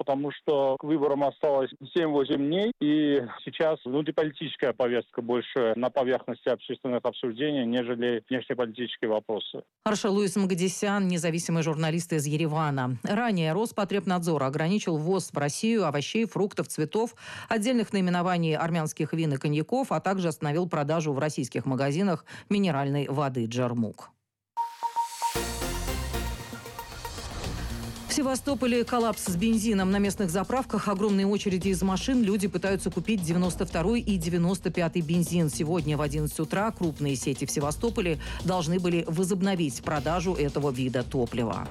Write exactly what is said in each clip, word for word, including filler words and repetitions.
потому что к выборам осталось семь-восемь дней, и сейчас внутриполитическая повестка больше на поверхности общественных обсуждений, нежели внешнеполитические вопросы. Арша Луис Мгадисян, независимый журналист из Еревана. Ранее Роспотребнадзор ограничил ввоз в Россию овощей, фруктов, цветов, отдельных наименований армянских вин и коньяков, а также остановил продажу в российских магазинах минеральной воды «Джармук». В Севастополе коллапс с бензином. На местных заправках огромные очереди из машин. Люди пытаются купить девяносто второй и девяносто пятый бензин. Сегодня в одиннадцать утра крупные сети в Севастополе должны были возобновить продажу этого вида топлива.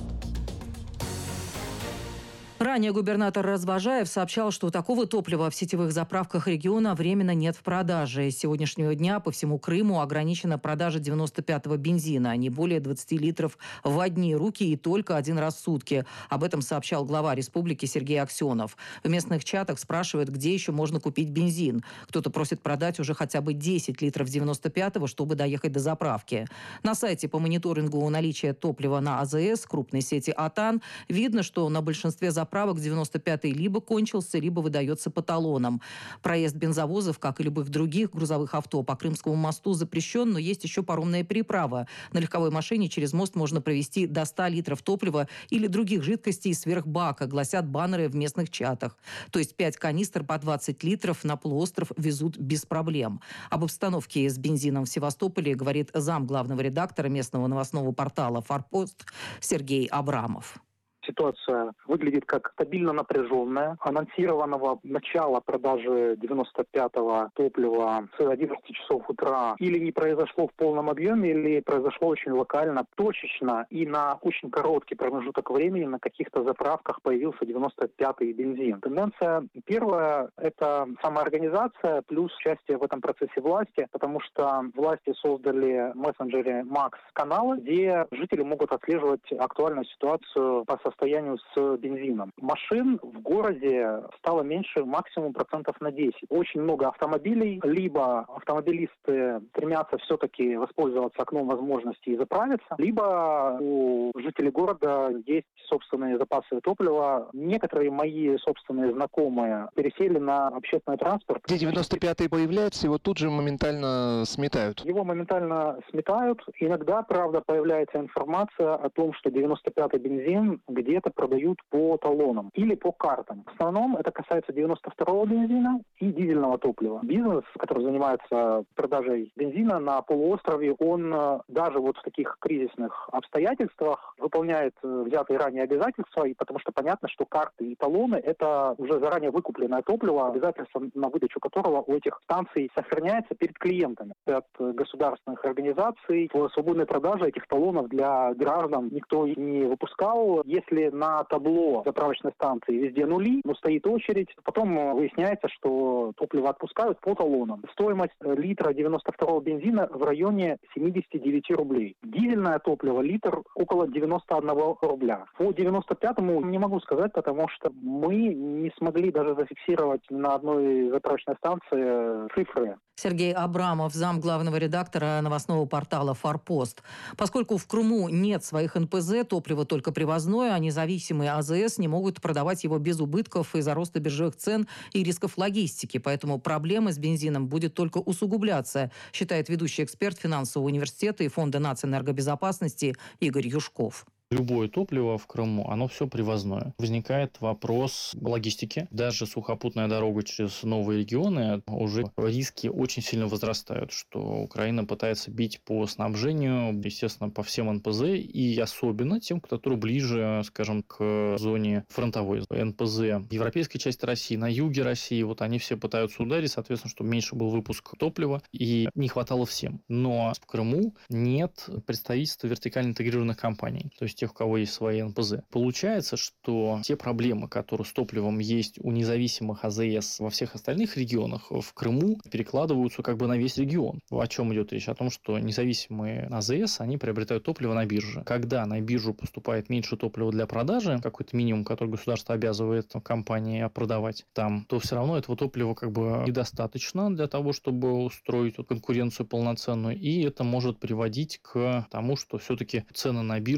Ранее губернатор Развожаев сообщал, что такого топлива в сетевых заправках региона временно нет в продаже. С сегодняшнего дня по всему Крыму ограничена продажа девяносто пятого бензина, а не более двадцати литров в одни руки и только один раз в сутки. Об этом сообщал глава республики Сергей Аксенов. В местных чатах спрашивают, где еще можно купить бензин. Кто-то просит продать уже хотя бы десять литров девяносто пятого, чтобы доехать до заправки. На сайте по мониторингу наличия топлива на АЗС крупной сети «Атан» видно, что на большинстве заправок девяносто пятый либо кончился, либо выдается по талонам. Проезд бензовозов, как и любых других грузовых авто, по Крымскому мосту запрещен, но есть еще паромная переправа. На легковой машине через мост можно провести до ста литров топлива или других жидкостей сверх бака, гласят баннеры в местных чатах. То есть пять канистр по двадцать литров на полуостров везут без проблем. Об обстановке с бензином в Севастополе говорит зам главного редактора местного новостного портала «Форпост» Сергей Абрамов. Ситуация выглядит как стабильно напряженная. Анонсированного начала продажи девяносто пятого топлива с одиннадцати часов утра или не произошло в полном объеме, или произошло очень локально, точечно и на очень короткий промежуток времени на каких-то заправках появился девяносто пятый бензин. Тенденция первая – это самоорганизация плюс участие в этом процессе власти, потому что власти создали в мессенджере Макс каналы, где жители могут отслеживать актуальную ситуацию по состоянию состоянию с бензином. Машин в городе стало меньше максимум процентов на десять. Очень много автомобилей. Либо автомобилисты стремятся все-таки воспользоваться окном возможностей и заправиться, либо у жителей города есть собственные запасы топлива. Некоторые мои собственные знакомые пересели на общественный транспорт. Где девяносто пятый появляется, его тут же моментально сметают. Его моментально сметают. Иногда, правда, появляется информация о том, что девяносто пятый бензин где-то продают по талонам или по картам. В основном это касается девяносто второго бензина и дизельного топлива. Бизнес, который занимается продажей бензина на полуострове, он даже вот в таких кризисных обстоятельствах выполняет взятые ранее обязательства, и потому что понятно, что карты и талоны – это уже заранее выкупленное топливо, обязательства на выдачу которого у этих станций сохраняется перед клиентами. От государственных организаций в свободной продаже этих талонов для граждан никто не выпускал. Если на табло заправочной станции везде нули, но стоит очередь, потом выясняется, что топливо отпускают по талонам. Стоимость литра девяносто второго бензина в районе семьдесят девять рублей. Дизельное топливо литр около девяносто один рубля. По девяносто пятому не могу сказать, потому что мы не смогли даже зафиксировать на одной заправочной станции цифры. Сергей Абрамов, зам главного редактора новостного портала «Форпост». Поскольку в Крыму нет своих эн пэ зэ, топливо только привозное, а независимые а зэ эс не могут продавать его без убытков из-за роста биржевых цен и рисков логистики. Поэтому проблема с бензином будет только усугубляться, считает ведущий эксперт финансового университета и Фонда нацэнергобезопасности Игорь Юшков. Любое топливо в Крыму, оно все привозное. Возникает вопрос логистики. Даже сухопутная дорога через новые регионы, уже риски очень сильно возрастают, что Украина пытается бить по снабжению, естественно, по всем эн пэ зэ, и особенно тем, которые ближе, скажем, к зоне фронтовой. эн пэ зэ в европейской части России, на юге России, вот они все пытаются ударить, соответственно, чтобы меньше был выпуск топлива, и не хватало всем. Но в Крыму нет представительства вертикально интегрированных компаний. То есть тех, у кого есть свои эн пэ зэ. Получается, что те проблемы, которые с топливом есть у независимых а зэ эс во всех остальных регионах, в Крыму перекладываются как бы на весь регион. О чем идет речь? О том, что независимые а зэ эс, они приобретают топливо на бирже. Когда на биржу поступает меньше топлива для продажи, какой-то минимум, который государство обязывает компании продавать там, то все равно этого топлива как бы недостаточно для того, чтобы устроить вот конкуренцию полноценную, и это может приводить к тому, что все-таки цены на бирже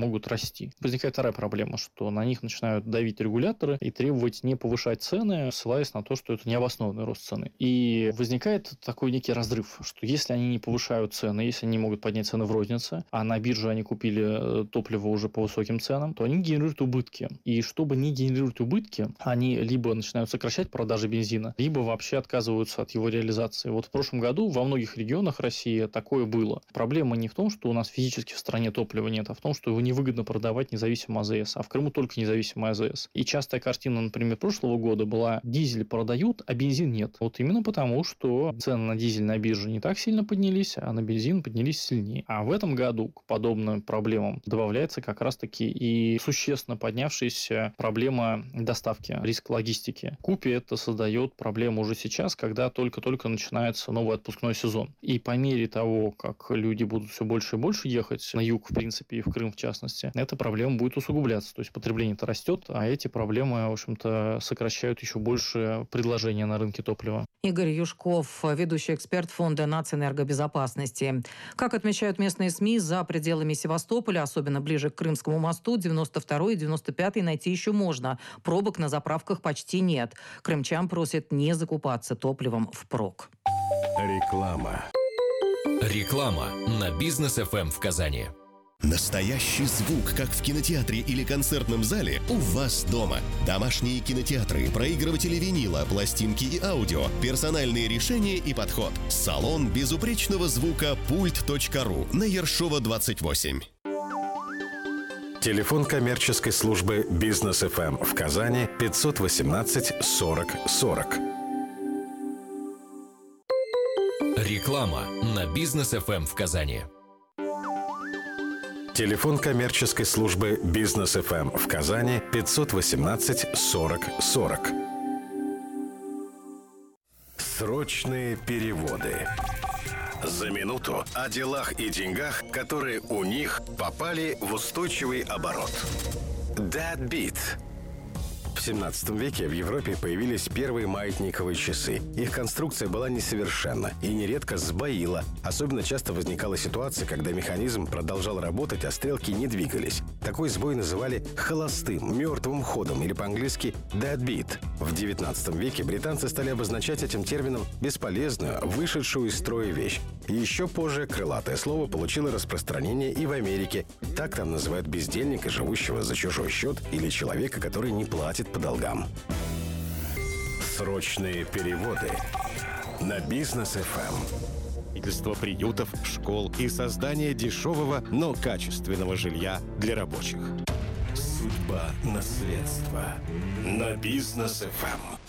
могут расти. Возникает вторая проблема, что на них начинают давить регуляторы и требовать не повышать цены, ссылаясь на то, что это необоснованный рост цены. И возникает такой некий разрыв, что если они не повышают цены, если они могут поднять цены в рознице, а на бирже они купили топливо уже по высоким ценам, то они генерируют убытки. И чтобы не генерировать убытки, они либо начинают сокращать продажи бензина, либо вообще отказываются от его реализации. Вот в прошлом году во многих регионах России такое было. Проблема не в том, что у нас физически в стране топлива нет, а в том, что его невыгодно продавать независимо АЗС, а в Крыму только независимо АЗС. И частая картина, например, прошлого года была: дизель продают, а бензин нет. Вот именно потому, что цены на дизель на бирже не так сильно поднялись, а на бензин поднялись сильнее. А в этом году к подобным проблемам добавляется как раз-таки и существенно поднявшаяся проблема доставки, риск логистики. Купе это создает проблему уже сейчас, когда только-только начинается новый отпускной сезон. И по мере того, как люди будут все больше и больше ехать на юг, в принципе, и в Крым в частности, эта проблема будет усугубляться. То есть потребление-то растет, а эти проблемы, в общем-то, сокращают еще больше предложения на рынке топлива. Игорь Юшков, ведущий эксперт Фонда нацэнергобезопасности. Как отмечают местные СМИ, за пределами Севастополя, особенно ближе к Крымскому мосту, девяносто второй и девяносто пятый найти еще можно. Пробок на заправках почти нет. Крымчан просят не закупаться топливом впрок. Реклама. Реклама на Бизнес эф эм в Казани. Настоящий звук, как в кинотеатре или концертном зале, у вас дома. Домашние кинотеатры, проигрыватели винила, пластинки и аудио, персональные решения и подход. Салон безупречного звука пульт точка ру на Ершова двадцать восемь. Телефон коммерческой службы Бизнес эф эм в Казани пятьсот восемнадцать сорок сорок. Реклама на Бизнес эф эм в Казани. Телефон коммерческой службы Бизнес эф эм в Казани пятьсот восемнадцать сорок сорок. Срочные переводы. За минуту о делах и деньгах, которые у них попали в устойчивый оборот. Deadbeat. В семнадцатом веке в Европе появились первые маятниковые часы. Их конструкция была несовершенна и нередко сбоила. Особенно часто возникала ситуация, когда механизм продолжал работать, а стрелки не двигались. Такой сбой называли холостым, мертвым ходом, или по-английски deadbeat. В девятнадцатом веке британцы стали обозначать этим термином бесполезную, вышедшую из строя вещь. Еще позже крылатое слово получило распространение и в Америке. Так там называют бездельника, живущего за чужой счет, или человека, который не платит по долгам. Срочные переводы на Бизнес эф эм. Строительство приютов, школ и создание дешевого, но качественного жилья для рабочих. Судьба наследства на Бизнес эф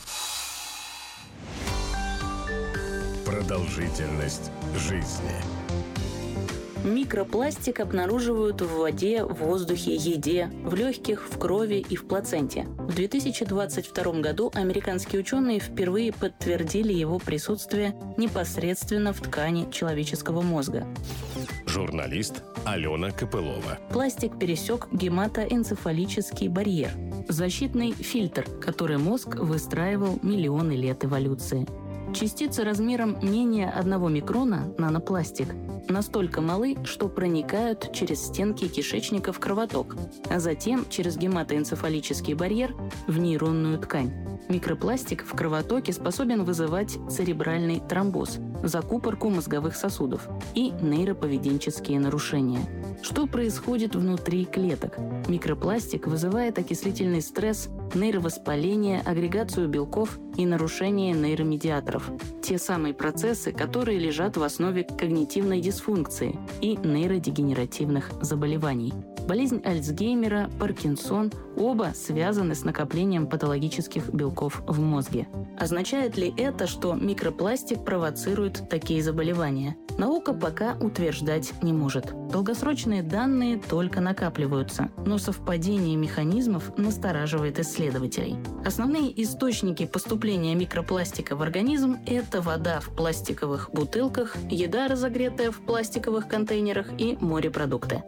эм. Продолжительность жизни. Микропластик обнаруживают в воде, в воздухе, еде, в легких, в крови и в плаценте. В две тысячи двадцать втором году американские ученые впервые подтвердили его присутствие непосредственно в ткани человеческого мозга. Журналист Алена Копылова. Пластик пересек гематоэнцефалический барьер – защитный фильтр, который мозг выстраивал миллионы лет эволюции. Частицы размером менее одного микрона, нанопластик, настолько малы, что проникают через стенки кишечника в кровоток, а затем через гематоэнцефалический барьер в нейронную ткань. Микропластик в кровотоке способен вызывать церебральный тромбоз, закупорку мозговых сосудов и нейроповеденческие нарушения. Что происходит внутри клеток? Микропластик вызывает окислительный стресс, нейровоспаление, агрегацию белков и нарушение нейромедиаторов. Те самые процессы, которые лежат в основе когнитивной дисфункции и нейродегенеративных заболеваний. Болезнь Альцгеймера, Паркинсон – оба связаны с накоплением патологических белков в мозге. Означает ли это, что микропластик провоцирует такие заболевания? Наука пока утверждать не может. Долгосрочные данные только накапливаются, но совпадение механизмов настораживает исследователей. Основные источники поступления микропластика в организм – это вода в пластиковых бутылках, еда, разогретая в пластиковых контейнерах, и морепродукты.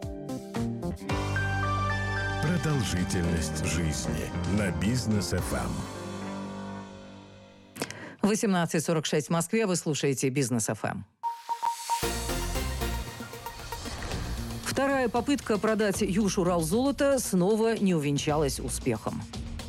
Продолжительность жизни на Бизнес эф эм. восемнадцать сорок шесть в Москве. Вы слушаете Бизнес эф эм. Вторая попытка продать Южуралзолото снова не увенчалась успехом.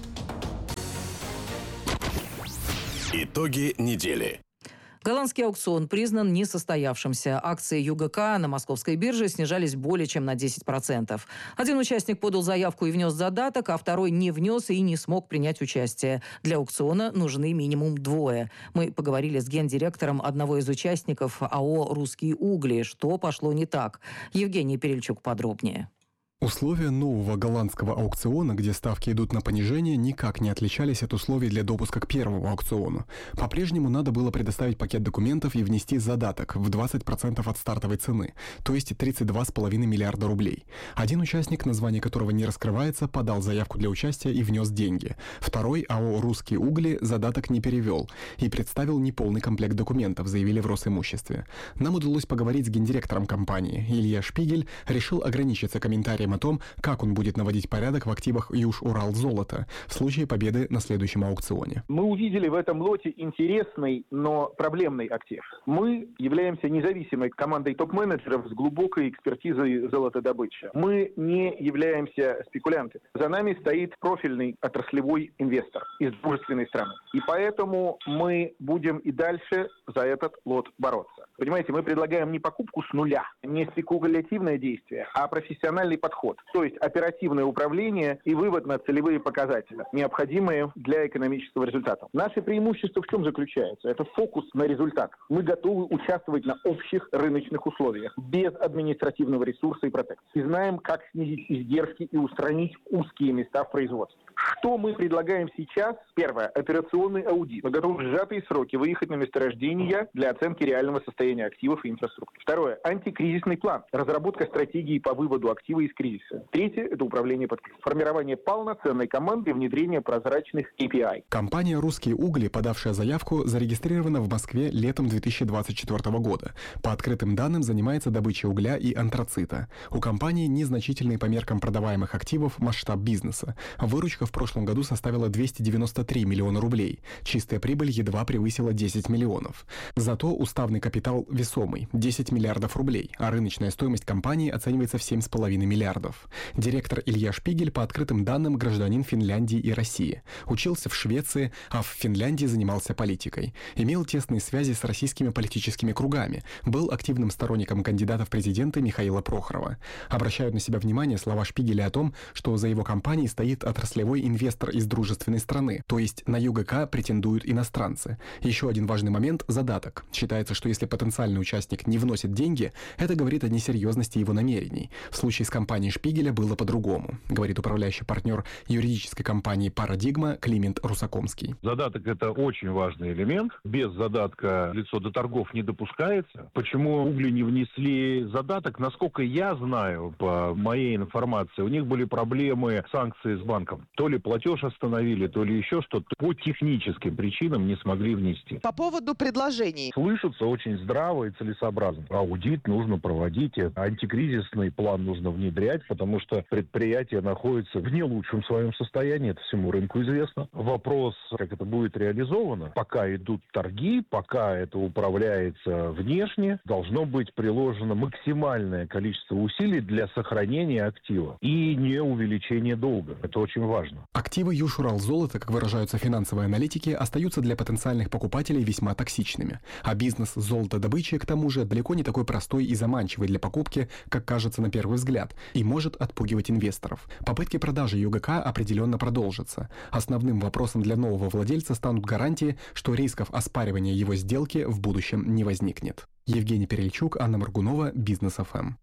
Итоги недели. Голландский аукцион признан несостоявшимся. Акции ЮГК на московской бирже снижались более чем на десять процентов. Один участник подал заявку и внес задаток, а второй не внес и не смог принять участие. Для аукциона нужны минимум двое. Мы поговорили с гендиректором одного из участников АО «Русские угли». Что пошло не так? Евгений Перельчук подробнее. Условия нового голландского аукциона, где ставки идут на понижение, никак не отличались от условий для допуска к первому аукциону. По-прежнему надо было предоставить пакет документов и внести задаток в двадцать процентов от стартовой цены, то есть тридцать два с половиной миллиарда рублей. Один участник, название которого не раскрывается, подал заявку для участия и внес деньги. Второй, АО «Русские угли», задаток не перевел и представил неполный комплект документов, заявили в Росимуществе. Нам удалось поговорить с гендиректором компании. Илья Шпигель решил ограничиться комментарием о том, как он будет наводить порядок в активах Южуралзолото в случае победы на следующем аукционе. Мы увидели в этом лоте интересный, но проблемный актив. Мы являемся независимой командой топ-менеджеров с глубокой экспертизой золотодобычи. Мы не являемся спекулянтами. За нами стоит профильный отраслевой инвестор из дружественной страны. И поэтому мы будем и дальше за этот лот бороться. Понимаете, мы предлагаем не покупку с нуля, не спекулятивное действие, а профессиональный подход. То есть оперативное управление и вывод на целевые показатели, необходимые для экономического результата. Наше преимущество в чем заключается? Это фокус на результатах. Мы готовы участвовать на общих рыночных условиях, без административного ресурса и протекции. И знаем, как снизить издержки и устранить узкие места в производстве. Что мы предлагаем сейчас? Первое. Операционный аудит. Мы готовы в сжатые сроки выехать на месторождения для оценки реального состояния активов и инфраструктуры. Второе. Антикризисный план. Разработка стратегии по выводу актива из кризиса. Третье. Это управление под ключ. Формирование полноценной команды и внедрение прозрачных кей пи ай. Компания «Русские угли», подавшая заявку, зарегистрирована в Москве летом две тысячи двадцать четвёртого года. По открытым данным занимается добычей угля и антрацита. У компании незначительный по меркам продаваемых активов масштаб бизнеса. Выручка в прошлом году составила двести девяносто три миллиона рублей. Чистая прибыль едва превысила десять миллионов. Зато уставный капитал весомый – десять миллиардов рублей, а рыночная стоимость компании оценивается в семь с половиной миллиардов. Директор Илья Шпигель, по открытым данным, гражданин Финляндии и России. Учился в Швеции, а в Финляндии занимался политикой. Имел тесные связи с российскими политическими кругами. Был активным сторонником кандидата в президенты Михаила Прохорова. Обращают на себя внимание слова Шпигеля о том, что за его компанией стоит отраслевой инвестор из дружественной страны, то есть на ЮГК претендуют иностранцы. Еще один важный момент – задаток. Считается, что если потенциальный участник не вносит деньги, это говорит о несерьезности его намерений. В случае с компанией Шпигеля было по-другому, говорит управляющий партнер юридической компании «Парадигма» Климент Русакомский. Задаток – это очень важный элемент. Без задатка лицо до торгов не допускается. Почему угли не внесли задаток? Насколько я знаю, по моей информации, у них были проблемы санкции с банком. То ли платеж остановили, то ли еще что-то. По техническим причинам не смогли внести. По поводу предложений. Слышится очень здраво и целесообразно. Аудит нужно проводить, антикризисный план нужно внедрять, потому что предприятие находится в не лучшем своем состоянии, это всему рынку известно. Вопрос, как это будет реализовано, пока идут торги, пока это управляется внешне, должно быть приложено максимальное количество усилий для сохранения актива и не увеличения долга. Это очень важно. Активы Южуралзолото, как выражаются финансовые аналитики, остаются для потенциальных покупателей весьма токсичными. А бизнес золотодобычи, к тому же, далеко не такой простой и заманчивый для покупки, как кажется на первый взгляд, и может отпугивать инвесторов. Попытки продажи ЮГК определенно продолжатся. Основным вопросом для нового владельца станут гарантии, что рисков оспаривания его сделки в будущем не возникнет. Евгений Перельчук, Анна Моргунова, Бизнес эф эм.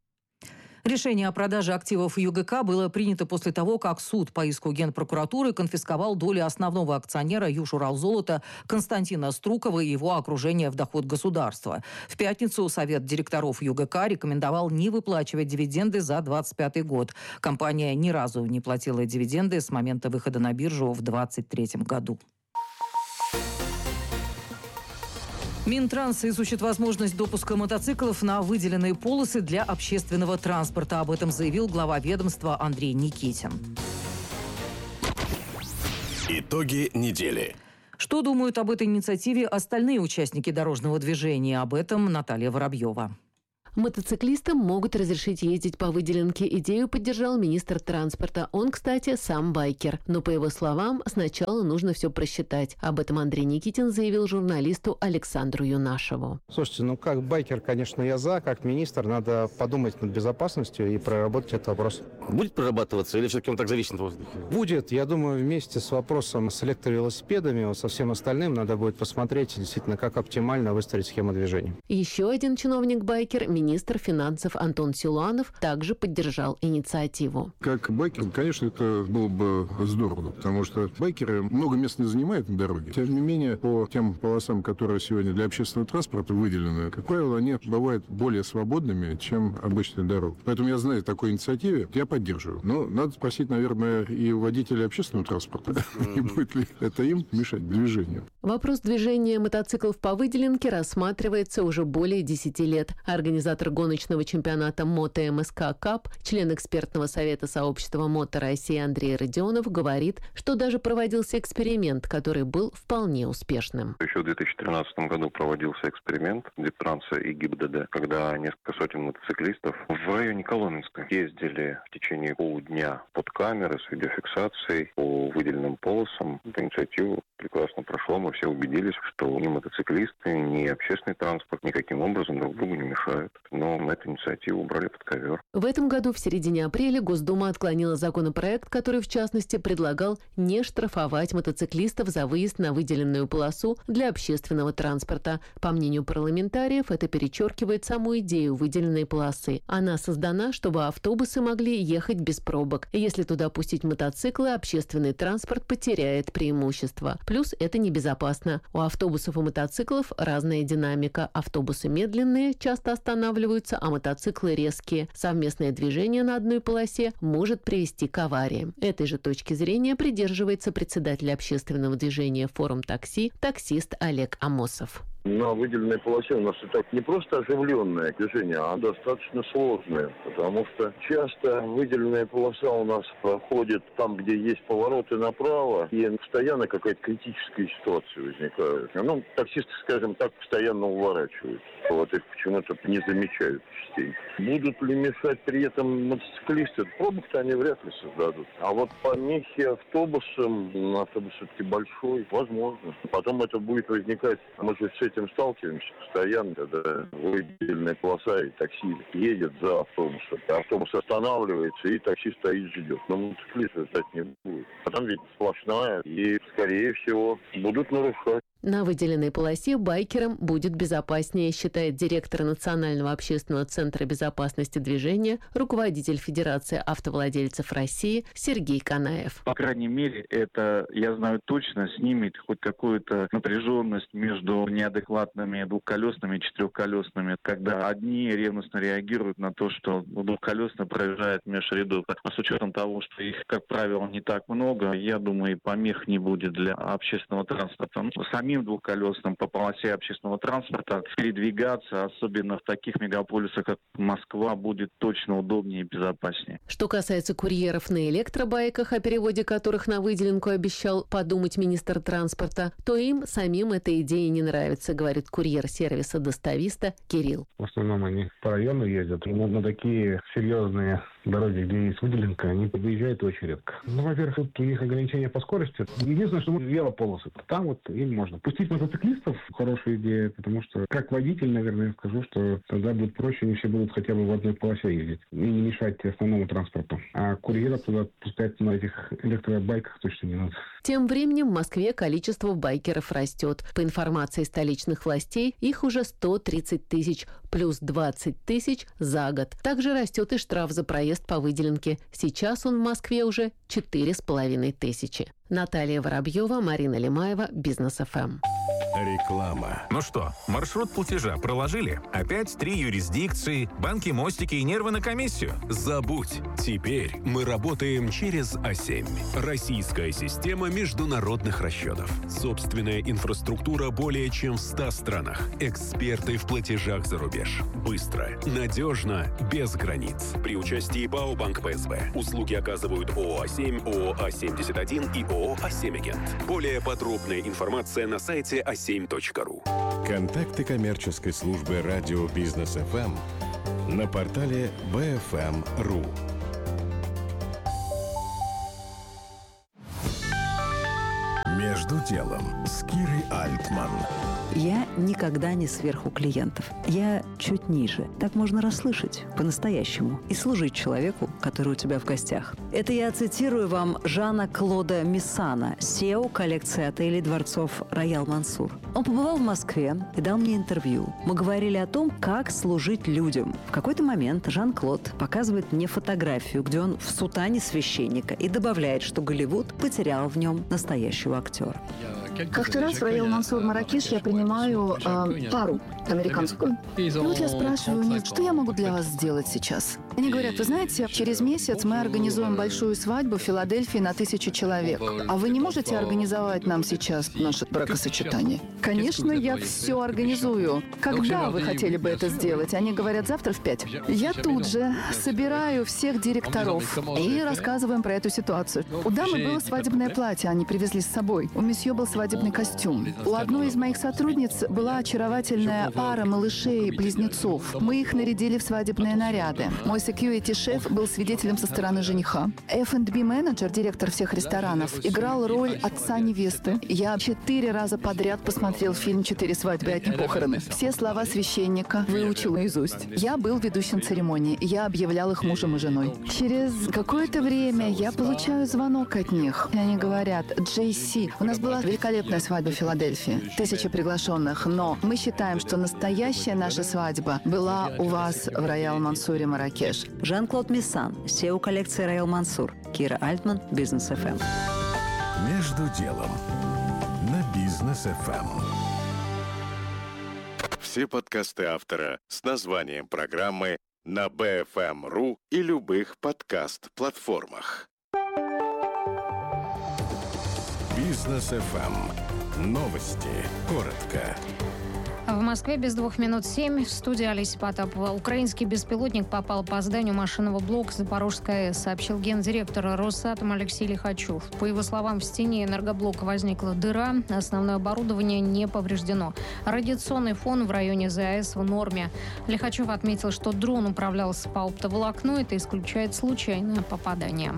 Решение о продаже активов ЮГК было принято после того, как суд по иску Генпрокуратуры конфисковал доли основного акционера Южуралзолото Константина Струкова и его окружения в доход государства. В пятницу Совет директоров ЮГК рекомендовал не выплачивать дивиденды за двадцать пятый год. Компания ни разу не платила дивиденды с момента выхода на биржу в двадцать третьем году. Минтранс изучит возможность допуска мотоциклов на выделенные полосы для общественного транспорта. Об этом заявил глава ведомства Андрей Никитин. Итоги недели. Что думают об этой инициативе остальные участники дорожного движения? Об этом Наталья Воробьева. Мотоциклистам могут разрешить ездить по выделенке. Идею поддержал министр транспорта. Он, кстати, сам байкер. Но, по его словам, сначала нужно все просчитать. Об этом Андрей Никитин заявил журналисту Александру Юнашеву. Слушайте, ну как байкер, конечно, я за. Как министр надо подумать над безопасностью и проработать этот вопрос. Будет прорабатываться или все-таки он так зависит от воздуха? Будет. Я думаю, вместе с вопросом с электровелосипедами, вот со всем остальным, надо будет посмотреть действительно, как оптимально выстроить схему движения. Еще один чиновник-байкер, министр финансов Антон Силуанов, также поддержал инициативу. Как байкер, конечно, это было бы здорово, потому что байкеры много мест не занимают на дороге. Тем не менее, по тем полосам, которые сегодня для общественного транспорта выделены, как правило, они бывают более свободными, чем обычная дорога. Поэтому я знаю такой инициативе, я поддерживаю. Но надо спросить, наверное, и у водителей общественного транспорта, не будет ли это им мешать движению. Вопрос движения мотоциклов по выделенке рассматривается уже более десяти лет. Организатор гоночного чемпионата Мото-МСК Кап, член экспертного совета сообщества Мото России Андрей Родионов говорит, что даже проводился эксперимент, который был вполне успешным. Еще в две тысячи тринадцатом году проводился эксперимент Диптранса и ГИБДД, когда несколько сотен мотоциклистов в районе Коломенска ездили в течение полудня под камеры с видеофиксацией по выделенным полосам. Эту инициативу прекрасно прошло, мы все убедились, что ни мотоциклисты, ни общественный транспорт никаким образом друг другу не мешают. Но эту инициативу убрали под ковер. В этом году в середине апреля Госдума отклонила законопроект, который в частности предлагал не штрафовать мотоциклистов за выезд на выделенную полосу для общественного транспорта. По мнению парламентариев, это перечеркивает саму идею выделенной полосы. Она создана, чтобы автобусы могли ехать без пробок. Если туда пустить мотоциклы, общественный транспорт потеряет преимущество. Плюс это небезопасно. У автобусов и мотоциклов разная динамика. Автобусы медленные, часто останавливаются, а мотоциклы резкие. Совместное движение на одной полосе может привести к авариям. Этой же точки зрения придерживается председатель общественного движения «Форум такси», таксист Олег Амосов. На выделенной полосе у нас это не просто оживленное движение, а достаточно сложное, потому что часто выделенная полоса у нас проходит там, где есть повороты направо, и постоянно какая-то критическая ситуация возникает. Ну, таксисты, скажем так, постоянно уворачивают. Вот их почему-то не замечают частенько. Будут ли мешать при этом мотоциклисты? Пробок-то они вряд ли создадут. А вот помехи автобусам, автобус все-таки большой, возможно. Потом это будет возникать, может быть, с этим сталкиваемся постоянно, когда выделенная полоса и такси едет за автобусом. Автобус останавливается, и такси стоит, ждет. Но мотоциклиста ждать не будет. Потом ведь сплошная, и, скорее всего, будут нарушать. На выделенной полосе байкерам будет безопаснее, считает директор Национального общественного центра безопасности движения, руководитель Федерации автовладельцев России Сергей Канаев. По крайней мере, это, я знаю точно, снимет хоть какую-то напряженность между неадекватными двухколесными и четырехколесными, когда одни ревностно реагируют на то, что двухколесно проезжает межрядов. А с учетом того, что их, как правило, не так много, я думаю, помех не будет для общественного транспорта. Сами двухколесным по полосе общественного транспорта передвигаться, особенно в таких мегаполисах, как Москва, будет точно удобнее и безопаснее. Что касается курьеров на электробайках, о переводе которых на выделенку обещал подумать министр транспорта, то им самим эта идея не нравится, говорит курьер сервиса достависта Кирилл. В основном они по району ездят. Но на такие серьезные дороги, где есть выделенка, они выезжают очень редко. Ну, во-первых, тут у них ограничения по скорости. Единственное, что велополосы. Там вот им можно. Пустить мотоциклистов – хорошая идея, потому что, как водитель, наверное, я скажу, что тогда будет проще, они все будут хотя бы в одной полосе ездить и не мешать основному транспорту. А курьеров туда пускать на этих электробайках точно не надо. Тем временем в Москве количество байкеров растет. По информации столичных властей, их уже сто тридцать тысяч, плюс двадцать тысяч за год. Также растет и штраф за проезд по выделенке. Сейчас он в Москве уже четыре с половиной тысячи. Наталья Воробьева, Марина Лемаева, Бизнес эф эм. Реклама. Ну что, маршрут платежа проложили? Опять три юрисдикции, банки, мостики и нервы на комиссию? Забудь. Теперь мы работаем через а семь. Российская система международных расчетов. Собственная инфраструктура более чем в ста странах. Эксперты в платежах за рубеж. Быстро, надежно, без границ. При участии БАО Банк Пэ Эс Бэ. Услуги оказывают ООО а семь, ООО а семьдесят один и ООО а семь Агент. Более подробная информация на сайте а семь точка ру. Контакты коммерческой службы радио Бизнес эф эм на портале би эф эм точка ру. «Между делом» с Кирой Альтман. Я никогда не сверху клиентов. Я чуть ниже. Так можно расслышать по-настоящему и служить человеку, который у тебя в гостях. Это я цитирую вам Жана-Клода Миссана, си и о коллекции отелей дворцов «Роял Мансур». Он побывал в Москве и дал мне интервью. Мы говорили о том, как служить людям. В какой-то момент Жан-Клод показывает мне фотографию, где он в сутане священника, и добавляет, что Голливуд потерял в нем настоящего актера. Как-то раз в Роял Мансур Марракеш я принимаю э, пару американскую. И вот я спрашиваю у них, что я могу для вас сделать сейчас? Они говорят, вы знаете, через месяц мы организуем большую свадьбу в Филадельфии на тысячу человек. А вы не можете организовать нам сейчас наше бракосочетание? Конечно, я все организую. Когда вы хотели бы это сделать? Они говорят, завтра в пять. Я тут же собираю всех директоров и рассказываем про эту ситуацию. У дамы было свадебное платье, они привезли с собой. У месье был свадебный костюм. У одной из моих сотрудниц была очаровательная пара малышей-близнецов. Мы их нарядили в свадебные наряды. Мой секьюрити-шеф был свидетелем со стороны жениха. эф энд би-менеджер, директор всех ресторанов, играл роль отца невесты. Я четыре раза подряд посмотрел фильм «Четыре свадьбы и одни похороны». Все слова священника выучил наизусть. Я был ведущим церемонии. Я объявлял их мужем и женой. Через какое-то время я получаю звонок от них. И они говорят, Джей Си, у нас была великолепная свадьба в Филадельфии. Тысячи приглашенных. Но мы считаем, что настоящая наша свадьба была у вас в Роял Мансуре, Марракеш. Жан-Клод Миссан, си и о коллекции «Роял Мансур». Кира Альтман, Бизнес эф эм. «Между делом» на Бизнес эф эм. Все подкасты автора с названием программы на би эф эм точка ру и любых подкаст-платформах. Бизнес эф эм. Новости. Коротко. В Москве без двух минут семь. В студии Олеся Потапова. Украинский беспилотник попал по зданию машинного блока Запорожской АЭС, сообщил гендиректор Росатом Алексей Лихачев. По его словам, в стене энергоблока возникла дыра. Основное оборудование не повреждено. Радиационный фон в районе ЗАЭС в норме. Лихачев отметил, что дрон управлялся по оптоволокну. Это исключает случайное попадание.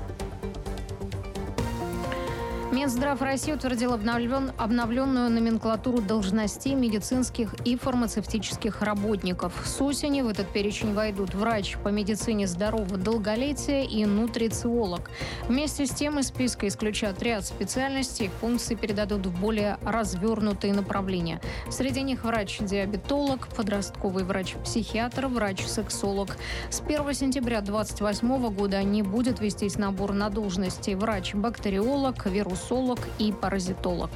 Минздрав России утвердил обновлен, обновленную номенклатуру должностей медицинских и фармацевтических работников. С осени в этот перечень войдут врач по медицине здорового долголетия и нутрициолог. Вместе с тем из списка исключат ряд специальностей, их функции передадут в более развернутые направления. Среди них врач-диабетолог, подростковый врач-психиатр, врач-сексолог. С первого сентября две тысячи двадцать восьмого года не будет вестись набор на должности врач-бактериолог, вирусолог и паразитолог.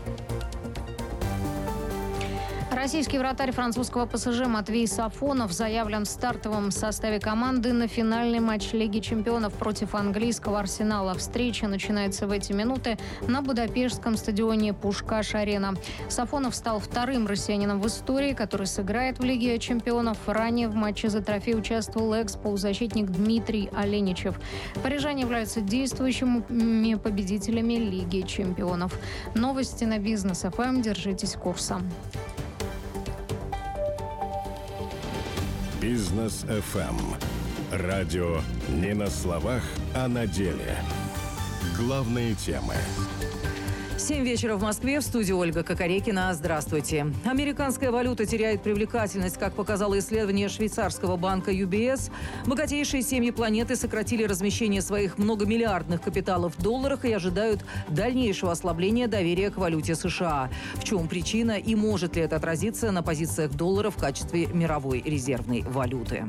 Российский вратарь французского ПСЖ Матвей Сафонов заявлен в стартовом составе команды на финальный матч Лиги чемпионов против английского Арсенала. Встреча начинается в эти минуты на будапештском стадионе Пушкаш-Арена. Сафонов стал вторым россиянином в истории, который сыграет в Лиге чемпионов. Ранее в матче за трофей участвовал экс-полузащитник Дмитрий Оленичев. Парижане являются действующими победителями Лиги чемпионов. Новости на Бизнес эф эм. Держитесь курса. Бизнес эф эм. Радио не на словах, а на деле. Главные темы. Семь вечера в Москве. В студии Ольга Кокорекина. Здравствуйте. Американская валюта теряет привлекательность, как показало исследование швейцарского банка ю би эс. Богатейшие семьи планеты сократили размещение своих многомиллиардных капиталов в долларах и ожидают дальнейшего ослабления доверия к валюте США. В чем причина и может ли это отразиться на позициях доллара в качестве мировой резервной валюты?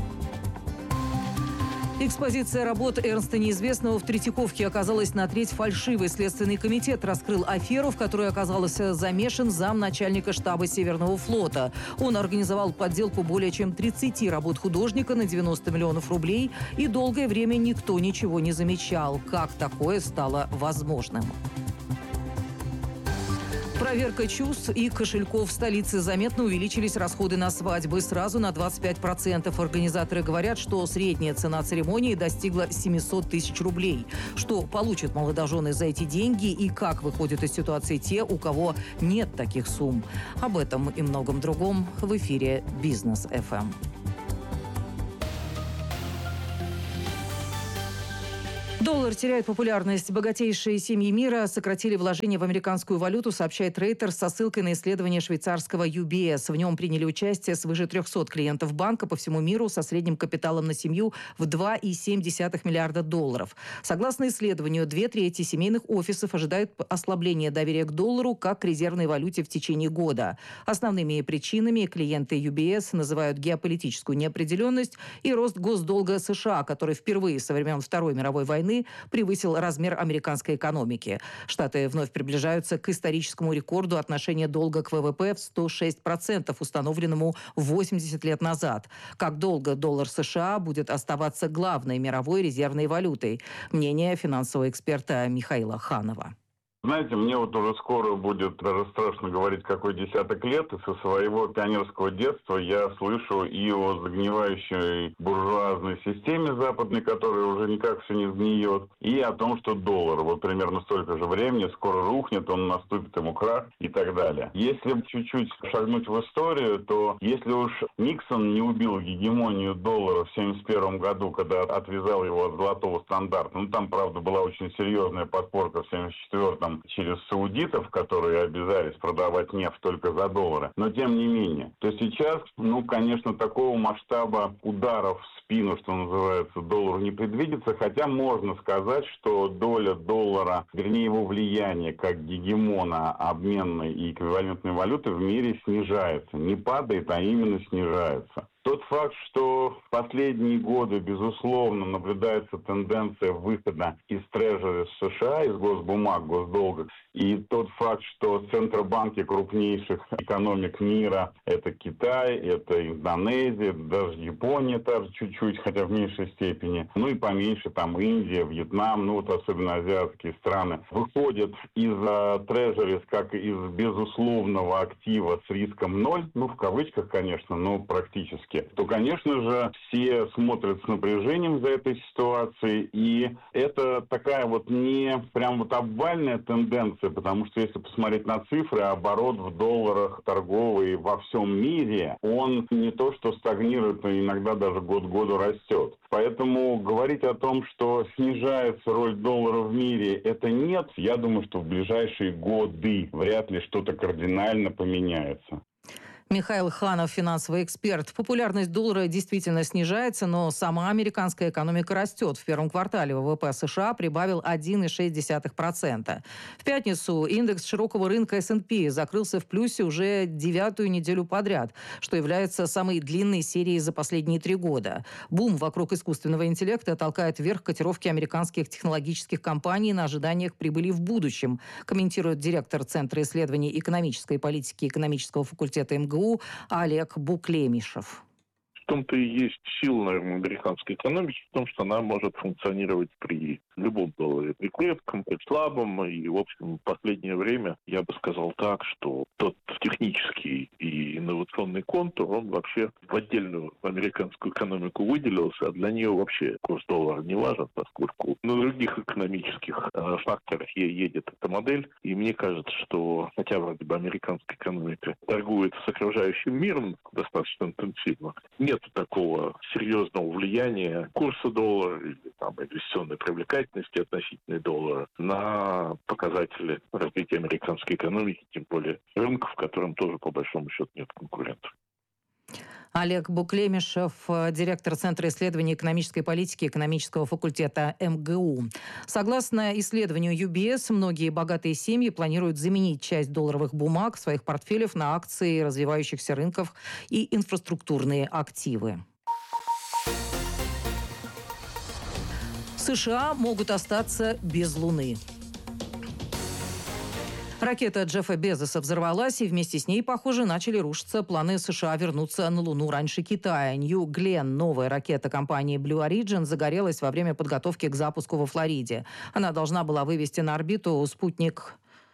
Экспозиция работ Эрнста Неизвестного в Третьяковке оказалась на треть фальшивой. Следственный комитет раскрыл аферу, в которой оказался замешан замначальника штаба Северного флота. Он организовал подделку более чем тридцати работ художника на девяносто миллионов рублей, и долгое время никто ничего не замечал. Как такое стало возможным? Проверка чувств и кошельков в столице. Заметно увеличились расходы на свадьбы. Сразу на двадцать пять процентов. Организаторы говорят, что средняя цена церемонии достигла семисот тысяч рублей. Что получат молодожены за эти деньги и как выходят из ситуации те, у кого нет таких сумм. Об этом и многом другом в эфире Бизнес эф эм. Доллар теряет популярность. Богатейшие семьи мира сократили вложения в американскую валюту, сообщает Reuters со ссылкой на исследование швейцарского ю би эс. В нем приняли участие свыше трехсот клиентов банка по всему миру со средним капиталом на семью в два целых семь десятых миллиарда долларов. Согласно исследованию, две трети семейных офисов ожидают ослабления доверия к доллару как к резервной валюте в течение года. Основными причинами клиенты ю би эс называют геополитическую неопределенность и рост госдолга США, который впервые со времен Второй мировой войны превысил размер американской экономики. Штаты вновь приближаются к историческому рекорду отношения долга к вэ вэ пэ в сто шесть процентов, установленному восемьдесят лет назад. Как долго доллар США будет оставаться главной мировой резервной валютой? Мнение финансового эксперта Михаила Ханова. Знаете, мне вот уже скоро будет даже страшно говорить, какой десяток лет, и со своего пионерского детства я слышу и о загнивающей буржуазной системе западной, которая уже никак все не сгниет, и о том, что доллар вот примерно столько же времени скоро рухнет, он наступит ему крах и так далее. Если чуть-чуть шагнуть в историю, то если уж Никсон не убил гегемонию доллара в семьдесят первом году, когда отвязал его от золотого стандарта, ну там, правда, была очень серьезная подпорка в семьдесят четвёртом через саудитов, которые обязались продавать нефть только за доллары. Но тем не менее. То сейчас, ну, конечно, такого масштаба ударов в спину, что называется, доллару не предвидится. Хотя можно сказать, что доля доллара, вернее его влияние как гегемона обменной и эквивалентной валюты в мире снижается. Не падает, а именно снижается. Тот факт, что в последние годы, безусловно, наблюдается тенденция выхода из трежери США, из госбумаг, госдолга, и тот факт, что центробанки крупнейших экономик мира – это Китай, это Индонезия, даже Япония тоже чуть-чуть, хотя в меньшей степени, ну и поменьше там Индия, Вьетнам, ну вот особенно азиатские страны, выходят из трежерис как из безусловного актива с риском ноль, ну в кавычках, конечно, но практически, то, конечно же, все смотрят с напряжением за этой ситуацией, и это такая вот не прям вот обвальная тенденция, потому что если посмотреть на цифры, оборот в долларах торговый во всем мире, он не то что стагнирует, но иногда даже год к году растет. Поэтому говорить о том, что снижается роль доллара в мире, это нет. Я думаю, что в ближайшие годы вряд ли что-то кардинально поменяется. Михаил Ханов, финансовый эксперт. Популярность доллара действительно снижается, но сама американская экономика растет. В первом квартале вэ вэ пэ США прибавил один целых шесть десятых процента. В пятницу индекс широкого рынка эс энд пи закрылся в плюсе уже девятую неделю подряд, что является самой длинной серией за последние три года. Бум вокруг искусственного интеллекта толкает вверх котировки американских технологических компаний на ожиданиях прибыли в будущем, комментирует директор Центра исследований экономической политики экономического факультета эм гэ у Олег Буклемишев. В том-то и есть сила, наверное, американской экономики, в том, что она может функционировать при любом долларе, при крепком, при слабом. И, в общем, в последнее время я бы сказал так, что тот технический и инновационный контур, он вообще в отдельную американскую экономику выделился, а для нее вообще курс доллара не важен, поскольку на других экономических э, факторах едет эта модель. И мне кажется, что хотя вроде бы американская экономика торгует с окружающим миром достаточно интенсивно, нет такого серьезного влияния курса доллара или там, инвестиционной привлекательности относительно доллара на показатели развития американской экономики, тем более рынков, в котором тоже по большому счету нет конкурентов. Олег Буклемишев, директор Центра исследований экономической политики экономического факультета эм гэ у. Согласно исследованию ю би эс, многие богатые семьи планируют заменить часть долларовых бумаг своих портфелев на акции развивающихся рынков и инфраструктурные активы. США могут остаться без Луны. Ракета Джеффа Безоса взорвалась, и вместе с ней, похоже, начали рушиться планы США вернуться на Луну раньше Китая. Нью Глен, новая ракета компании Blue Origin, загорелась во время подготовки к запуску во Флориде. Она должна была вывести на орбиту спутник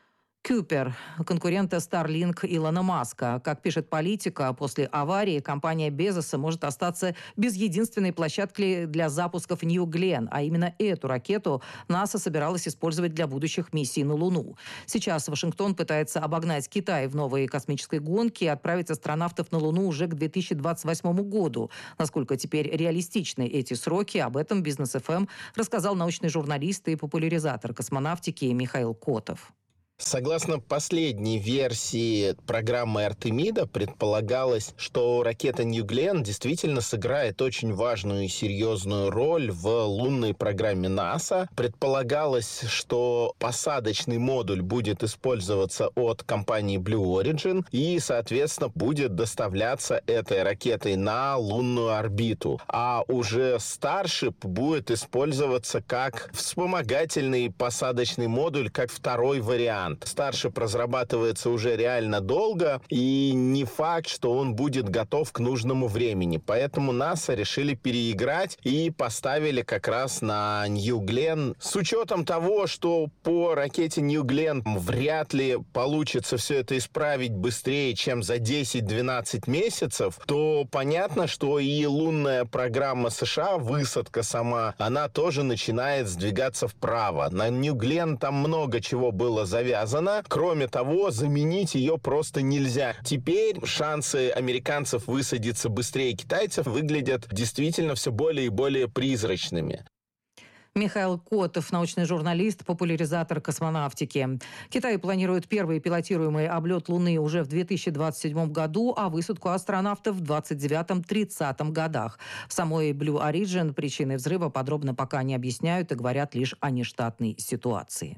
Купер, конкурента Starlink Илона Маска. Как пишет Политика, после аварии компания Безоса может остаться без единственной площадки для запусков Нью Глен, а именно эту ракету НАСА собиралась использовать для будущих миссий на Луну. Сейчас Вашингтон пытается обогнать Китай в новой космической гонке и отправить астронавтов на Луну уже к две тысячи двадцать восьмому году. Насколько теперь реалистичны эти сроки, об этом Бизнес эф эм рассказал научный журналист и популяризатор космонавтики Михаил Котов. Согласно последней версии программы Артемида, предполагалось, что ракета Нью Глен действительно сыграет очень важную и серьезную роль в лунной программе НАСА. Предполагалось, что посадочный модуль будет использоваться от компании Blue Origin и, соответственно, будет доставляться этой ракетой на лунную орбиту. А уже Starship будет использоваться как вспомогательный посадочный модуль, как второй вариант. Starship разрабатывается уже реально долго, и не факт, что он будет готов к нужному времени. Поэтому НАСА решили переиграть и поставили как раз на Нью Глен. С учетом того, что по ракете Нью Глен вряд ли получится все это исправить быстрее, чем за десять-двенадцать месяцев, то понятно, что и лунная программа США, высадка сама, она тоже начинает сдвигаться вправо. На Нью Глен там много чего было завязано. Кроме того, заменить ее просто нельзя. Теперь шансы американцев высадиться быстрее китайцев выглядят действительно все более и более призрачными. Михаил Котов, научный журналист, популяризатор космонавтики. Китай планирует первый пилотируемый облет Луны уже в две тысячи двадцать седьмом году, а высадку астронавтов в двадцать девятом-тридцатом годах. В самой Blue Origin причины взрыва подробно пока не объясняют и говорят лишь о нештатной ситуации.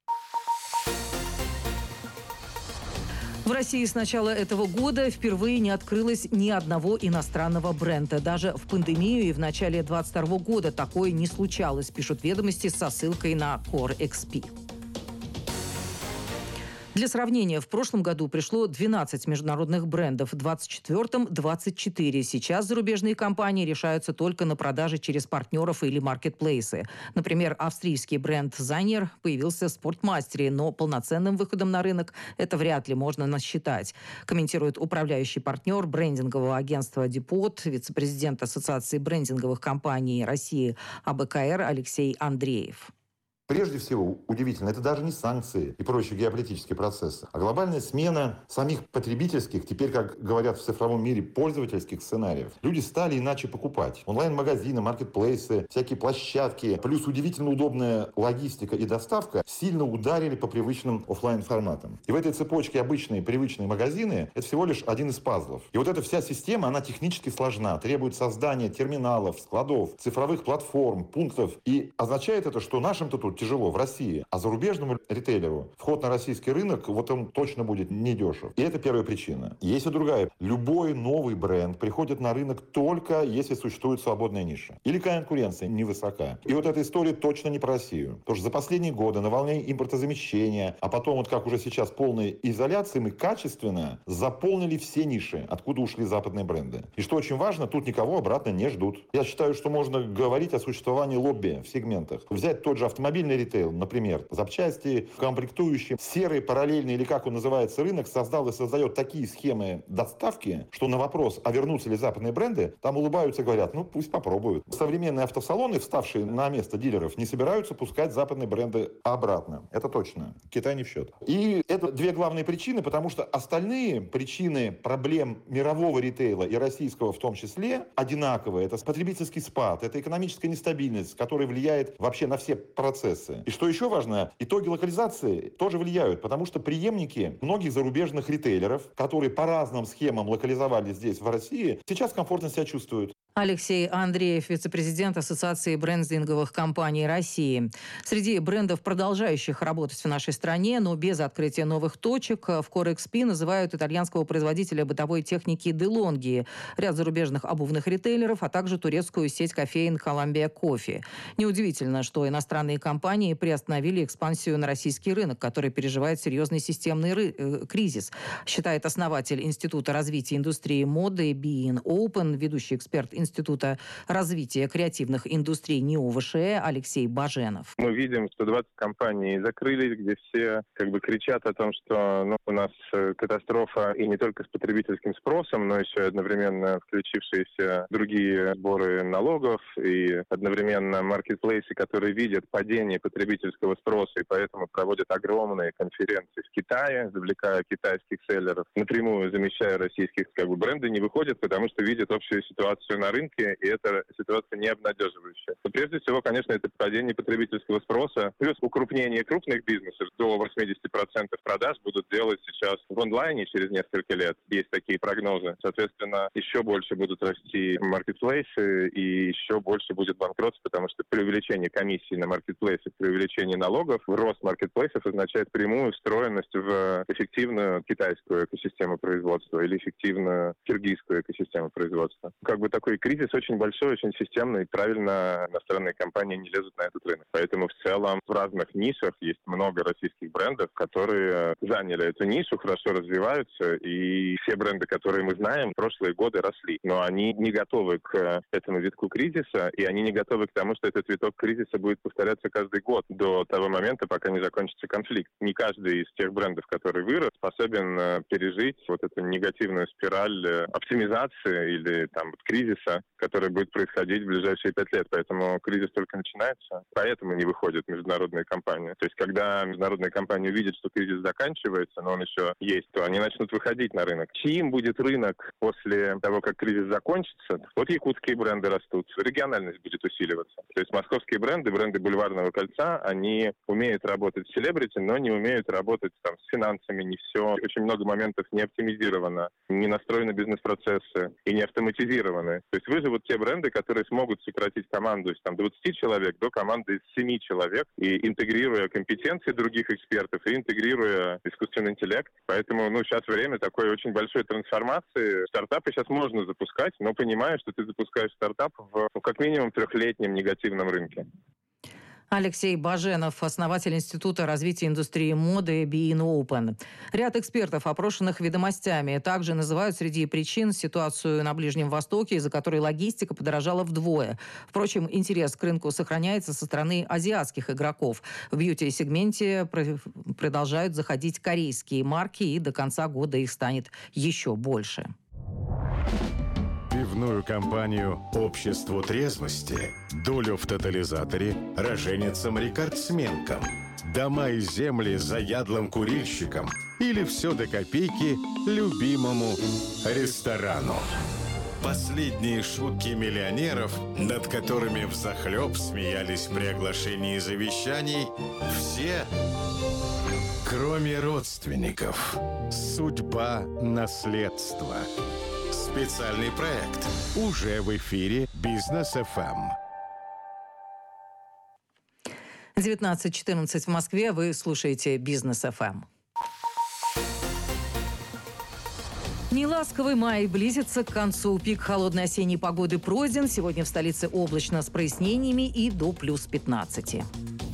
В России с начала этого года впервые не открылось ни одного иностранного бренда. Даже в пандемию и в начале двадцать второго года такое не случалось, пишут «Ведомости» со ссылкой на Core икс пи. Для сравнения, в прошлом году пришло двенадцать международных брендов, в двадцать четвёртом – двадцать четыре. Сейчас зарубежные компании решаются только на продажи через партнеров или маркетплейсы. Например, австрийский бренд Занер появился в Спортмастере, но полноценным выходом на рынок это вряд ли можно насчитать, комментирует управляющий партнер брендингового агентства «Депот», вице-президент Ассоциации брендинговых компаний России а бэ ка эр Алексей Андреев. Прежде всего, удивительно, это даже не санкции и прочие геополитические процессы, а глобальная смена самих потребительских, теперь, как говорят в цифровом мире, пользовательских сценариев. Люди стали иначе покупать. Онлайн-магазины, маркетплейсы, всякие площадки, плюс удивительно удобная логистика и доставка сильно ударили по привычным офлайн-форматам. И в этой цепочке обычные привычные магазины – это всего лишь один из пазлов. И вот эта вся система, она технически сложна, требует создания терминалов, складов, цифровых платформ, пунктов. И означает это, что нашим-то тут тяжело в России, а зарубежному ритейлеру вход на российский рынок, вот он точно будет недешев. И это первая причина. Есть и другая. Любой новый бренд приходит на рынок только если существует свободная ниша. Или конкуренция невысока. И вот эта история точно не про Россию. Потому что за последние годы на волне импортозамещения, а потом вот как уже сейчас полной изоляции, мы качественно заполнили все ниши, откуда ушли западные бренды. И что очень важно, тут никого обратно не ждут. Я считаю, что можно говорить о существовании лобби в сегментах. Взять тот же автомобильный ритейл, например, запчасти, комплектующие, серый параллельный, или как он называется, рынок создал и создает такие схемы доставки, что на вопрос, а вернутся ли западные бренды, там улыбаются и говорят, ну пусть попробуют. Современные автосалоны, вставшие на место дилеров, не собираются пускать западные бренды обратно. Это точно. Китай не в счет. И это две главные причины, потому что остальные причины проблем мирового ритейла и российского в том числе одинаковые. Это потребительский спад, это экономическая нестабильность, которая влияет вообще на все процессы. И что еще важно, итоги локализации тоже влияют, потому что преемники многих зарубежных ритейлеров, которые по разным схемам локализовали здесь, в России, сейчас комфортно себя чувствуют. Алексей Андреев, вице-президент Ассоциации брендинговых компаний России. Среди брендов, продолжающих работать в нашей стране, но без открытия новых точек, в Core икс пи называют итальянского производителя бытовой техники DeLonghi, ряд зарубежных обувных ритейлеров, а также турецкую сеть кофеин Columbia Coffee. Неудивительно, что иностранные компании приостановили экспансию на российский рынок, который переживает серьезный системный ры- кризис, считает основатель Института развития индустрии моды би эн Open, ведущий эксперт Института развития креативных индустрий НИУ ВШЭ Алексей Баженов. Мы видим, что двадцать компаний закрылись, где все как бы кричат о том, что ну, у нас катастрофа и не только с потребительским спросом, но еще одновременно включившиеся другие сборы налогов и одновременно маркетплейсы, которые видят падение потребительского спроса и поэтому проводят огромные конференции в Китае, завлекая китайских селлеров, напрямую замещая российских, как бы бренды не выходят, потому что видят общую ситуацию на рынке, и эта ситуация не обнадеживающая. Но прежде всего, конечно, это падение потребительского спроса, плюс укрупнение крупных бизнесов. До восемьдесят процентов продаж будут делать сейчас в онлайне через несколько лет. Есть такие прогнозы. Соответственно, еще больше будут расти маркетплейсы и еще больше будет банкротств, потому что при увеличении комиссий на маркетплейсах, при увеличении налогов, рост маркетплейсов означает прямую встроенность в эффективную китайскую экосистему производства или эффективную киргизскую экосистему производства. Как бы такой кризис очень большой, очень системный, и правильно иностранные компании не лезут на этот рынок. Поэтому в целом в разных нишах есть много российских брендов, которые заняли эту нишу, хорошо развиваются, и все бренды, которые мы знаем, в прошлые годы росли. Но они не готовы к этому витку кризиса, и они не готовы к тому, что этот виток кризиса будет повторяться каждый год до того момента, пока не закончится конфликт. Не каждый из тех брендов, который вырос, способен пережить вот эту негативную спираль оптимизации или там вот кризиса, который будет происходить в ближайшие пять лет. Поэтому кризис только начинается, поэтому не выходят международные компании. То есть, когда международные компании увидят, что кризис заканчивается, но он еще есть, то они начнут выходить на рынок. Чьим будет рынок после того, как кризис закончится? Вот якутские бренды растут, региональность будет усиливаться. То есть московские бренды, бренды бульварного кольца, они умеют работать с селебрити, но не умеют работать там с финансами, не все. Очень много моментов не оптимизировано, не настроены бизнес-процессы и не автоматизированы. То есть выживут те бренды, которые смогут сократить команду из там, двадцати человек до команды из семи человек, и интегрируя компетенции других экспертов, и интегрируя искусственный интеллект. Поэтому ну, сейчас время такой очень большой трансформации. Стартапы сейчас можно запускать, но понимая, что ты запускаешь стартап в ну, как минимум трехлетнем негативном рынке. Алексей Баженов, основатель Института развития индустрии моды Being Open. Ряд экспертов, опрошенных «Ведомостями», также называют среди причин ситуацию на Ближнем Востоке, из-за которой логистика подорожала вдвое. Впрочем, интерес к рынку сохраняется со стороны азиатских игроков. В бьюти-сегменте продолжают заходить корейские марки, и до конца года их станет еще больше. Пивную компанию «Обществу трезвости», долю в тотализаторе роженицам-рекордсменкам, дома и земли заядлым курильщикам или все до копейки любимому ресторану. Последние шутки миллионеров, над которыми взахлеб смеялись при оглашении завещаний, все, кроме родственников. Судьба наследства. Специальный проект уже в эфире Бизнес эф эм. девятнадцать четырнадцать в Москве. Вы слушаете Бизнес эф эм. Неласковый май близится к концу. Пик холодной осенней погоды пройден. Сегодня в столице облачно с прояснениями и до плюс пятнадцати.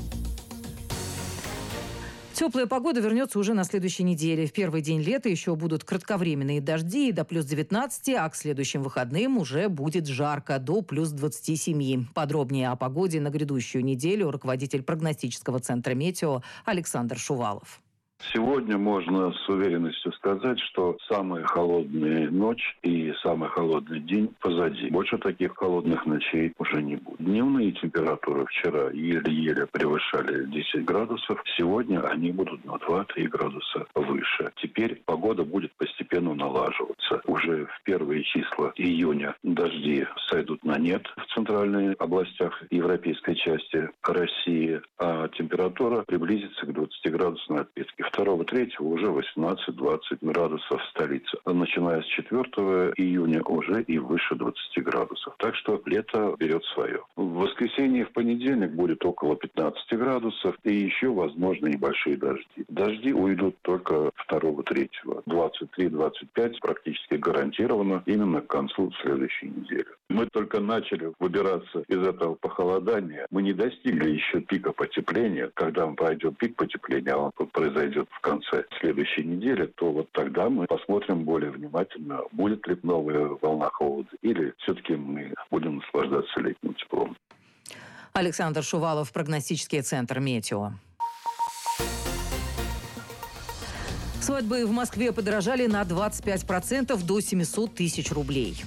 Теплая погода вернется уже на следующей неделе. В первый день лета еще будут кратковременные дожди до плюс девятнадцати, а к следующим выходным уже будет жарко до плюс двадцати семи. Подробнее о погоде на грядущую неделю руководитель прогностического центра «Метео» Александр Шувалов. Сегодня можно с уверенностью сказать, что самая холодная ночь и самый холодный день позади. Больше таких холодных ночей уже не будет. Дневные температуры вчера еле-еле превышали десять градусов. Сегодня они будут на два-три градуса выше. Теперь погода будет постепенно налаживаться. Уже в первые числа июня дожди сойдут на нет в центральных областях европейской части России, а температура приблизится к двадцати градусной отметке. второго-третьего уже восемнадцать-двадцать градусов в столице. А начиная с четвёртого июня уже и выше двадцати градусов. Так что лето берет свое. В воскресенье и в понедельник будет около пятнадцати градусов и еще, возможно, небольшие дожди. Дожди уйдут только второго-третьего. двадцать три-двадцать пять практически практически гарантированно именно к концу следующей недели. Мы только начали выбираться из этого похолодания. Мы не достигли еще пика потепления. Когда мы пройдем пик потепления, а он произойдет в конце следующей недели, то вот тогда мы посмотрим более внимательно, будет ли новая волна холода, или все-таки мы будем наслаждаться летним теплом. Александр Шувалов, прогностический центр «Метео». Свадьбы в Москве подорожали на двадцать пять процентов до семьсот тысяч рублей.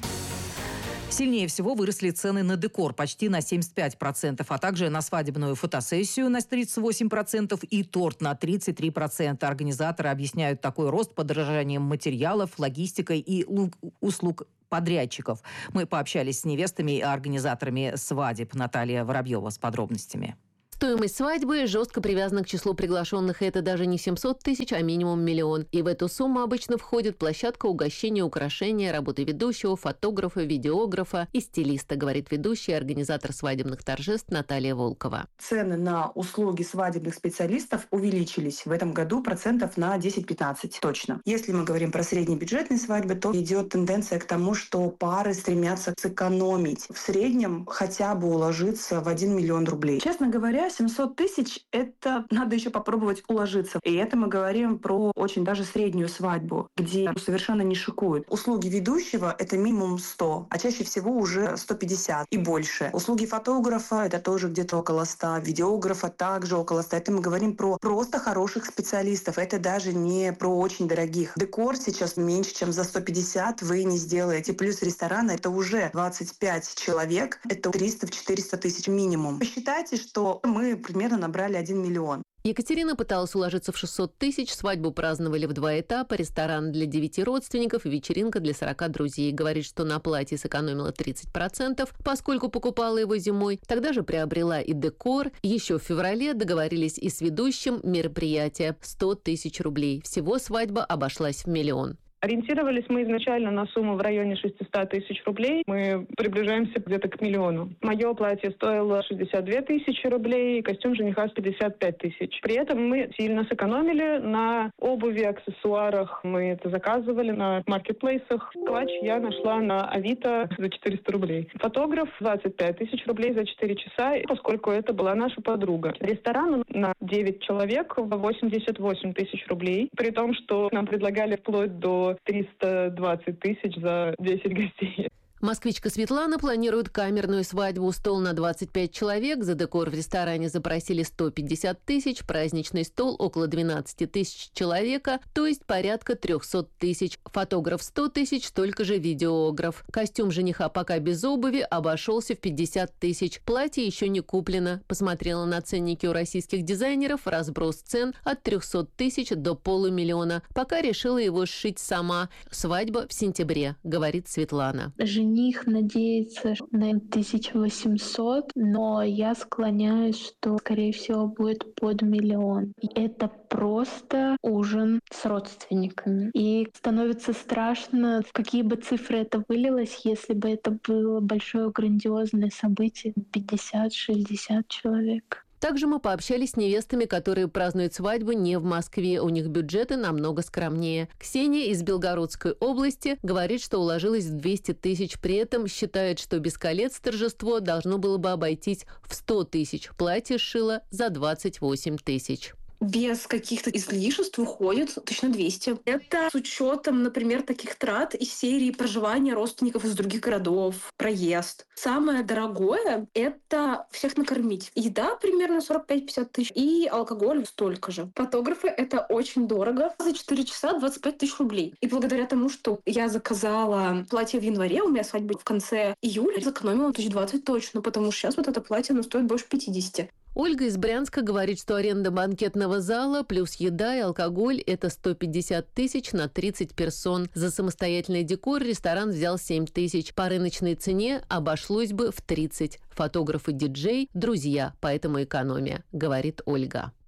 Сильнее всего выросли цены на декор почти на семьдесят пять процентов, а также на свадебную фотосессию на тридцать восемь процентов и торт на тридцать три процента. Организаторы объясняют такой рост подорожанием материалов, логистикой и услуг подрядчиков. Мы пообщались с невестами и организаторами свадеб. Наталья Воробьева с подробностями. Стоимость свадьбы жестко привязана к числу приглашенных. Это даже не семьсот тысяч, а минимум миллион. И в эту сумму обычно входит площадка, угощения, украшения, работы ведущего, фотографа, видеографа и стилиста, говорит ведущий и организатор свадебных торжеств Наталья Волкова. Цены на услуги свадебных специалистов увеличились в этом году процентов на десять-пятнадцать точно. Если мы говорим про среднебюджетные свадьбы, то идет тенденция к тому, что пары стремятся сэкономить. В среднем хотя бы уложиться в один миллион рублей. Честно говоря, семьсот тысяч – это надо еще попробовать уложиться. И это мы говорим про очень даже среднюю свадьбу, где совершенно не шикуют. Услуги ведущего – это минимум сто, а чаще всего уже сто пятьдесят и больше. Услуги фотографа – это тоже где-то около ста, видеографа также около ста. Это мы говорим про просто хороших специалистов. Это даже не про очень дорогих. Декор сейчас меньше, чем за сто пятьдесят вы не сделаете. Плюс ресторана – это уже двадцать пять человек, это триста-четыреста тысяч минимум. Посчитайте, что мы мы примерно набрали один миллион. Екатерина пыталась уложиться в шестьсот тысяч, свадьбу праздновали в два этапа, ресторан для девяти родственников и вечеринка для сорока друзей. Говорит, что на платье сэкономила тридцать процентов, поскольку покупала его зимой. Тогда же приобрела и декор. Еще в феврале договорились и с ведущим мероприятия сто тысяч рублей. Всего свадьба обошлась в миллион. Ориентировались мы изначально на сумму в районе шестьсот тысяч рублей. Мы приближаемся где-то к миллиону. Мое платье стоило шестьдесят две тысячи рублей, костюм жениха пятьдесят пять тысяч. При этом мы сильно сэкономили на обуви, аксессуарах. Мы это заказывали на маркетплейсах. Клатч я нашла на Авито за четыреста рублей. Фотограф двадцать пять тысяч рублей за четыре часа, поскольку это была наша подруга. Ресторан на девять человек восемьдесят восемь тысяч рублей. При том, что нам предлагали вплоть до триста двадцать тысяч за десять гостей. Москвичка Светлана планирует камерную свадьбу. Стол на двадцать пять человек. За декор в ресторане запросили сто пятьдесят тысяч. Праздничный стол около двенадцать тысяч человека, то есть порядка триста тысяч. Фотограф сто тысяч, столько же видеограф. Костюм жениха пока без обуви обошелся в пятьдесят тысяч. Платье еще не куплено. Посмотрела на ценники у российских дизайнеров. Разброс цен от трехсот тысяч до полумиллиона. Пока решила его сшить сама. Свадьба в сентябре, говорит Светлана. Жених надеется на тысяча восемьсот, но я склоняюсь, что, скорее всего, будет под миллион. Это просто ужин с родственниками. И становится страшно, в какие бы цифры это вылилось, если бы это было большое грандиозное событие, пятьдесят-шестьдесят человек. Также мы пообщались с невестами, которые празднуют свадьбу не в Москве. У них бюджеты намного скромнее. Ксения из Белгородской области говорит, что уложилась в двести тысяч. При этом считает, что без колец торжество должно было бы обойтись в сто тысяч. Платье сшила за двадцать восемь тысяч. Без каких-то излишеств выходит точно двести. Это с учетом, например, таких трат из серии проживания родственников из других городов, проезд. Самое дорогое — это всех накормить. Еда примерно сорок пять-пятьдесят тысяч и алкоголь столько же. Фотографы — это очень дорого. За четыре часа двадцать пять тысяч рублей. И благодаря тому, что я заказала платье в январе, у меня свадьба в конце июля, сэкономила тысяч двадцать точно, потому что сейчас вот это платье оно стоит больше пятидесяти. Ольга из Брянска говорит, что аренда банкетного зала плюс еда и алкоголь – это сто пятьдесят тысяч на тридцать персон. За самостоятельный декор ресторан взял семь тысяч. По рыночной цене обошлось бы в тридцать. Фотограф и диджей – друзья, поэтому экономия, говорит Ольга.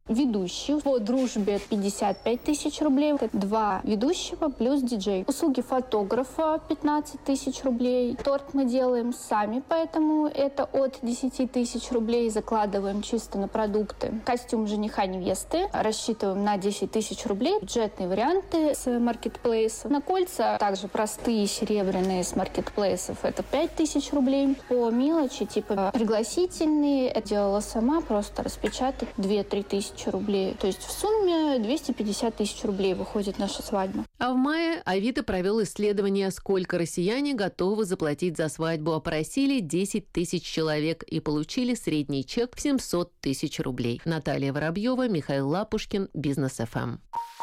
Ведущий по дружбе пятьдесят пять тысяч рублей. Два ведущего плюс диджей. Услуги фотографа пятнадцать тысяч рублей. Торт мы делаем сами, поэтому это от десять тысяч рублей. Закладываем чисто на продукты. Костюм жениха невесты рассчитываем на десять тысяч рублей. Бюджетные варианты с маркетплейсов. На кольца также простые серебряные с маркетплейсов. Это пять тысяч рублей. По мелочи, типа пригласительные, это делала сама, просто распечатать две-три тысячи рублей. То есть в сумме двести пятьдесят тысяч рублей выходит наша свадьба. А в мае Авито провел исследование, сколько россияне готовы заплатить за свадьбу. Опросили десять тысяч человек и получили средний чек в семьсот тысяч рублей. Наталья Воробьева, Михаил Лапушкин, Бизнес эф эм.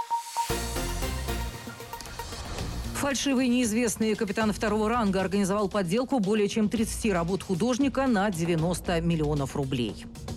Фальшивый неизвестный капитан второго ранга организовал подделку более чем тридцати работ художника на девяносто миллионов рублей.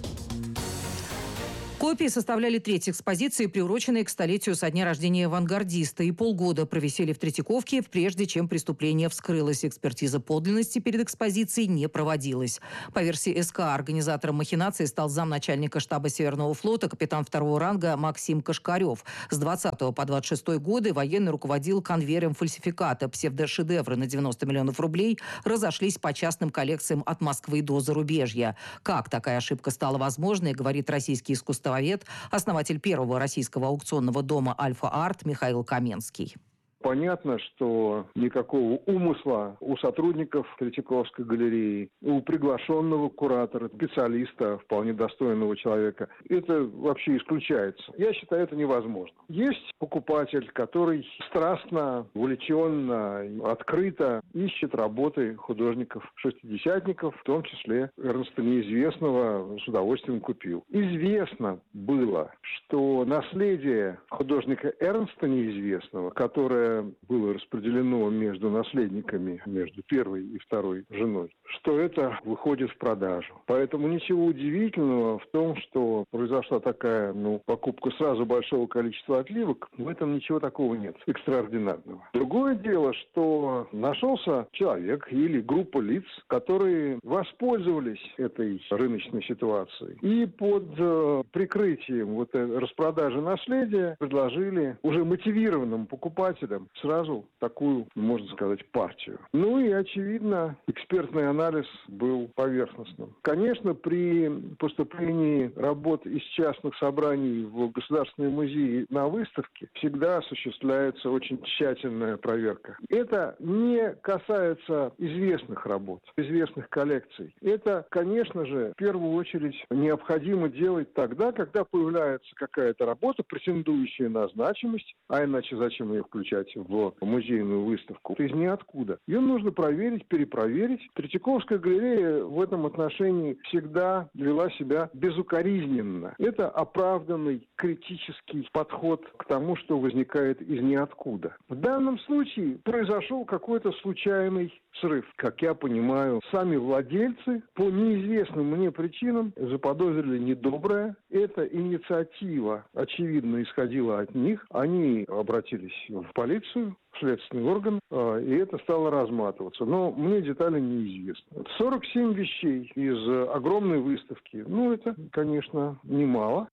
Копии составляли треть экспозиции, приуроченной к столетию со дня рождения авангардиста, и полгода провисели в Третьяковке, прежде чем преступление вскрылось. Экспертиза подлинности перед экспозицией не проводилась. По версии эс ка, организатором махинации стал замначальника штаба Северного флота, капитан второго ранга Максим Кашкарев. С двадцатого по двадцать шестой годы военный руководил конвейером фальсификата. Псевдошедевры на девяносто миллионов рублей разошлись по частным коллекциям от Москвы до зарубежья. Как такая ошибка стала возможной, говорит российский искусствовед, основатель первого российского аукционного дома «Альфа-Арт» Михаил Каменский. Понятно, что никакого умысла у сотрудников Третьяковской галереи, у приглашенного куратора, специалиста, вполне достойного человека, это вообще исключается. Я считаю, это невозможно. Есть покупатель, который страстно, увлеченно, открыто ищет работы художников-шестидесятников, в том числе Эрнста Неизвестного, с удовольствием купил. Известно было, что наследие художника Эрнста Неизвестного, которое было распределено между наследниками, между первой и второй женой, что это выходит в продажу. Поэтому ничего удивительного в том, что произошла такая, ну, покупка сразу большого количества отливок, в этом ничего такого нет, экстраординарного. Другое дело, что нашелся человек или группа лиц, которые воспользовались этой рыночной ситуацией и под э, прикрытием вот этой распродажи наследия предложили уже мотивированным покупателям сразу такую, можно сказать, партию. Ну и, очевидно, экспертный анализ был поверхностным. Конечно, при поступлении работ из частных собраний в государственные музеи на выставке всегда осуществляется очень тщательная проверка. Это не касается известных работ, известных коллекций. Это, конечно же, в первую очередь необходимо делать тогда, когда появляется какая-то работа, претендующая на значимость, а иначе зачем ее включать в музейную выставку, из ниоткуда. Ее нужно проверить, перепроверить. Третьяковская галерея в этом отношении всегда вела себя безукоризненно. Это оправданный критический подход к тому, что возникает из ниоткуда. В данном случае произошел какой-то случайный срыв. Как я понимаю, сами владельцы по неизвестным мне причинам заподозрили недоброе. Эта инициатива, очевидно, исходила от них. Они обратились в полицию, в следственный орган, и это стало разматываться. Но мне детали неизвестны. сорок семь вещей из огромной выставки. Ну, это, конечно, немало.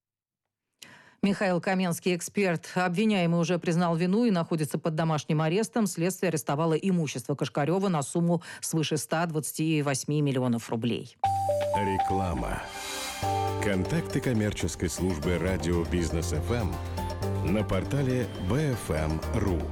Михаил Каменский, эксперт. Обвиняемый уже признал вину и находится под домашним арестом. Следствие арестовало имущество Кашкарева на сумму свыше ста двадцати восьми миллионов рублей. Реклама. Контакты коммерческой службы радио Бизнес эф эм на портале би эф эм точка ру.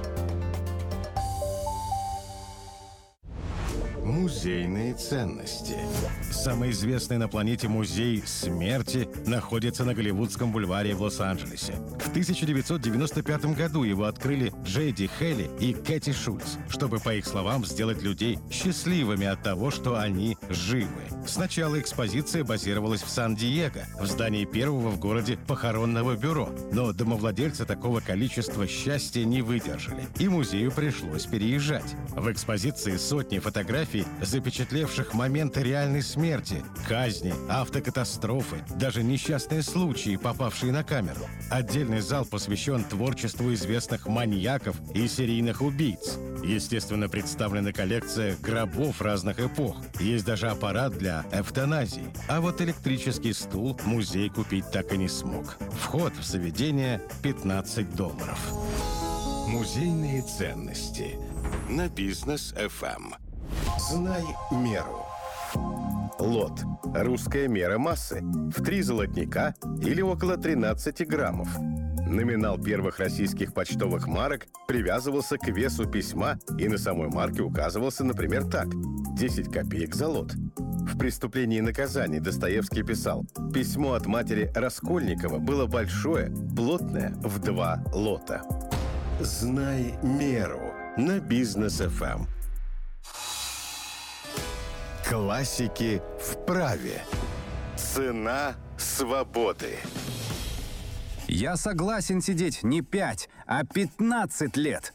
Музейные ценности. Самый известный на планете музей смерти находится на Голливудском бульваре в Лос-Анджелесе. В тысяча девятьсот девяносто пятом году его открыли Джей Ди Хелли и Кэти Шульц, чтобы, по их словам, сделать людей счастливыми от того, что они живы. Сначала экспозиция базировалась в Сан-Диего, в здании первого в городе похоронного бюро. Но домовладельцы такого количества счастья не выдержали, и музею пришлось переезжать. В экспозиции сотни фотографий фотографий, запечатлевших моменты реальной смерти, казни, автокатастрофы, даже несчастные случаи, попавшие на камеру. Отдельный зал посвящен творчеству известных маньяков и серийных убийц. Естественно, представлена коллекция гробов разных эпох. Есть даже аппарат для эвтаназии. А вот электрический стул музей купить так и не смог. Вход в заведение пятнадцать долларов. Музейные ценности на Бизнес эф эм. Знай меру. Лот. Русская мера массы. В три золотника или около тринадцати граммов. Номинал первых российских почтовых марок привязывался к весу письма, и на самой марке указывался, например, так: десять копеек за лот. В «Преступлении и наказании» Достоевский писал: письмо от матери Раскольникова было большое, плотное, в два лота. Знай меру на Бизнес эф эм. Классики в праве. Цена свободы. Я согласен сидеть не пять, а пятнадцать лет.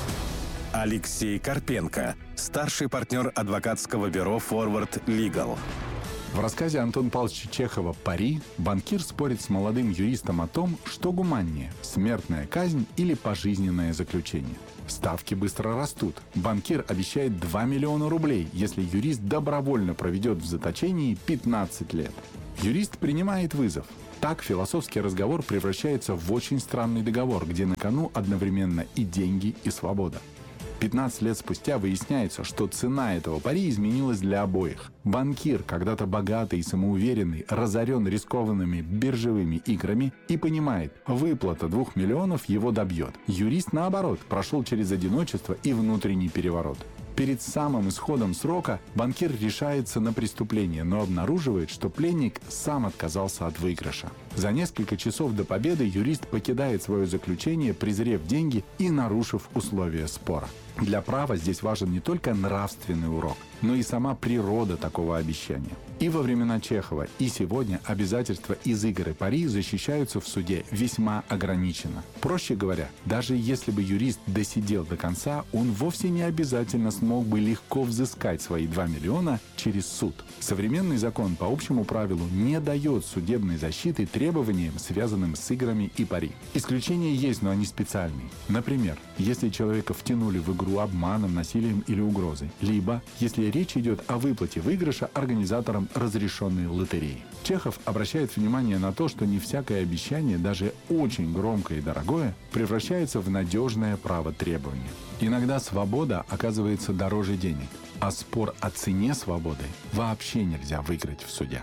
Алексей Карпенко, старший партнер адвокатского бюро «Форвард Лигал». В рассказе Антона Павловича Чехова «Пари» банкир спорит с молодым юристом о том, что гуманнее – смертная казнь или пожизненное заключение. Ставки быстро растут. Банкир обещает два миллиона рублей, если юрист добровольно проведет в заточении пятнадцать лет. Юрист принимает вызов. Так философский разговор превращается в очень странный договор, где на кону одновременно и деньги, и свобода. пятнадцать лет спустя выясняется, что цена этого пари изменилась для обоих. Банкир, когда-то богатый и самоуверенный, разорен рискованными биржевыми играми и понимает, выплата двух миллионов его добьет. Юрист, наоборот, прошел через одиночество и внутренний переворот. Перед самым исходом срока банкир решается на преступление, но обнаруживает, что пленник сам отказался от выигрыша. За несколько часов до победы юрист покидает свое заключение, презрев деньги и нарушив условия спора. Для права здесь важен не только нравственный урок, но и сама природа такого обещания. И во времена Чехова, и сегодня обязательства из игр и пари защищаются в суде весьма ограниченно. Проще говоря, даже если бы юрист досидел до конца, он вовсе не обязательно смог бы легко взыскать свои два миллиона через суд. Современный закон по общему правилу не дает судебной защиты требованиям, связанным с играми и пари. Исключения есть, но они специальные. Например, если человека втянули в игру обманом, насилием или угрозой, либо если речь идет о выплате выигрыша организаторам разрешенной лотереи. Чехов обращает внимание на то, что не всякое обещание, даже очень громкое и дорогое, превращается в надежное право требования. Иногда свобода оказывается дороже денег, а спор о цене свободы вообще нельзя выиграть в суде.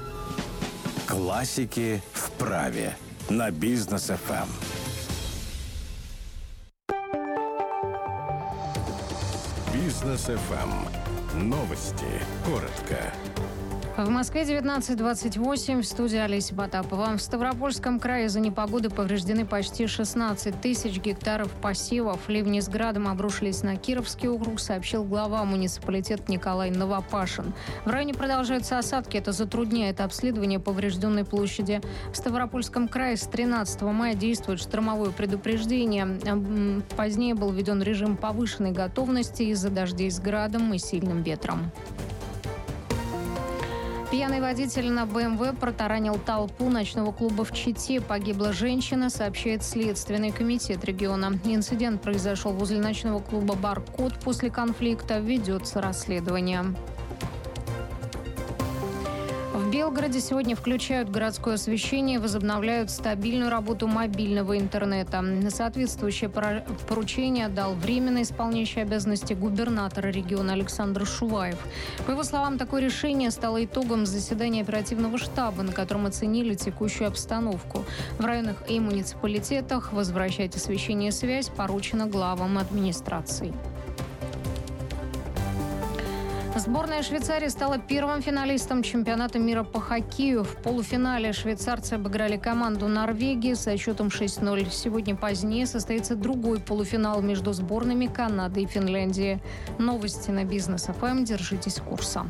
Классики в праве на Бизнес эф эм. Бизнес эф эм. Новости. Коротко. В Москве девятнадцать двадцать восемь, в студии Олеся Потапова. В Ставропольском крае из-за непогоды повреждены почти шестнадцать тысяч гектаров посевов. Ливни с градом обрушились на Кировский округ, сообщил глава муниципалитета Николай Новопашин. В районе продолжаются осадки, это затрудняет обследование поврежденной площади. В Ставропольском крае с тринадцатого мая действует штормовое предупреждение. Позднее был введен режим повышенной готовности из-за дождей с градом и сильным ветром. Пьяный водитель на бэ эм вэ протаранил толпу ночного клуба в Чите. Погибла женщина, сообщает Следственный комитет региона. Инцидент произошел возле ночного клуба «Баркод». После конфликта ведется расследование. В Белгороде сегодня включают городское освещение и возобновляют стабильную работу мобильного интернета. Соответствующее поручение дал временно исполняющий обязанности губернатора региона Александр Шуваев. По его словам, такое решение стало итогом заседания оперативного штаба, на котором оценили текущую обстановку. В районах и муниципалитетах возвращать освещение и связь поручено главам администраций. Сборная Швейцарии стала первым финалистом чемпионата мира по хоккею. В полуфинале швейцарцы обыграли команду Норвегии со счетом шесть ноль. Сегодня позднее состоится другой полуфинал между сборными Канады и Финляндии. Новости на Бизнес эф эм. Держитесь курса.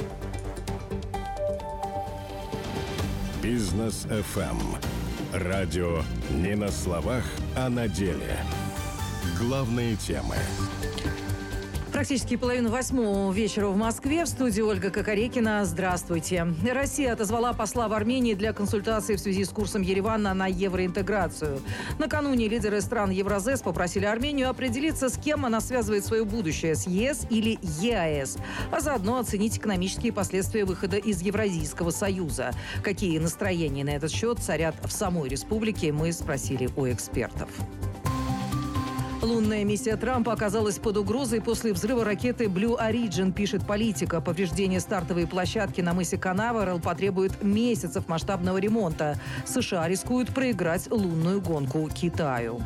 Бизнес эф эм. Радио не на словах, а на деле. Главные темы. Практически половину восьмого вечера в Москве. В студии Ольга Кокорекина. Здравствуйте. Россия отозвала посла в Армении для консультации в связи с курсом Еревана на евроинтеграцию. Накануне лидеры стран Евразес попросили Армению определиться, с кем она связывает свое будущее – с ЕС или ЕАЭС, а заодно оценить экономические последствия выхода из Евразийского союза. Какие настроения на этот счет царят в самой республике, мы спросили у экспертов. Лунная миссия Трампа оказалась под угрозой после взрыва ракеты Blue Origin, пишет Политика. Повреждение стартовой площадки на мысе Канаверал потребует месяцев масштабного ремонта. США рискуют проиграть лунную гонку Китаю.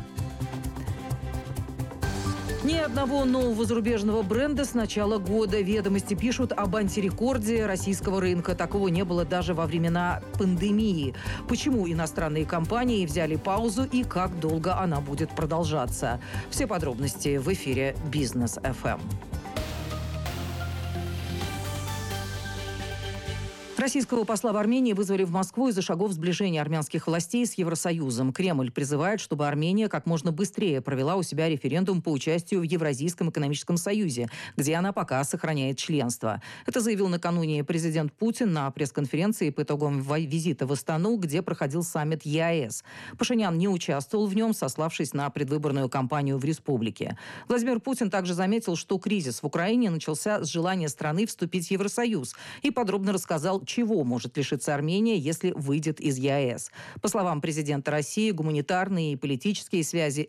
Ни одного нового зарубежного бренда с начала года. Ведомости пишут об антирекорде российского рынка. Такого не было даже во времена пандемии. Почему иностранные компании взяли паузу и как долго она будет продолжаться? Все подробности в эфире Бизнес эф эм. Российского посла в Армении вызвали в Москву из-за шагов сближения армянских властей с Евросоюзом. Кремль призывает, чтобы Армения как можно быстрее провела у себя референдум по участию в Евразийском экономическом союзе, где она пока сохраняет членство. Это заявил накануне президент Путин на пресс-конференции по итогам визита в Астану, где проходил саммит ЕАЭС. Пашинян не участвовал в нем, сославшись на предвыборную кампанию в республике. Владимир Путин также заметил, что кризис в Украине начался с желания страны вступить в Евросоюз и подробно рассказал, чего может лишиться Армения, если выйдет из ЕАЭС. По словам президента России, гуманитарные и политические связи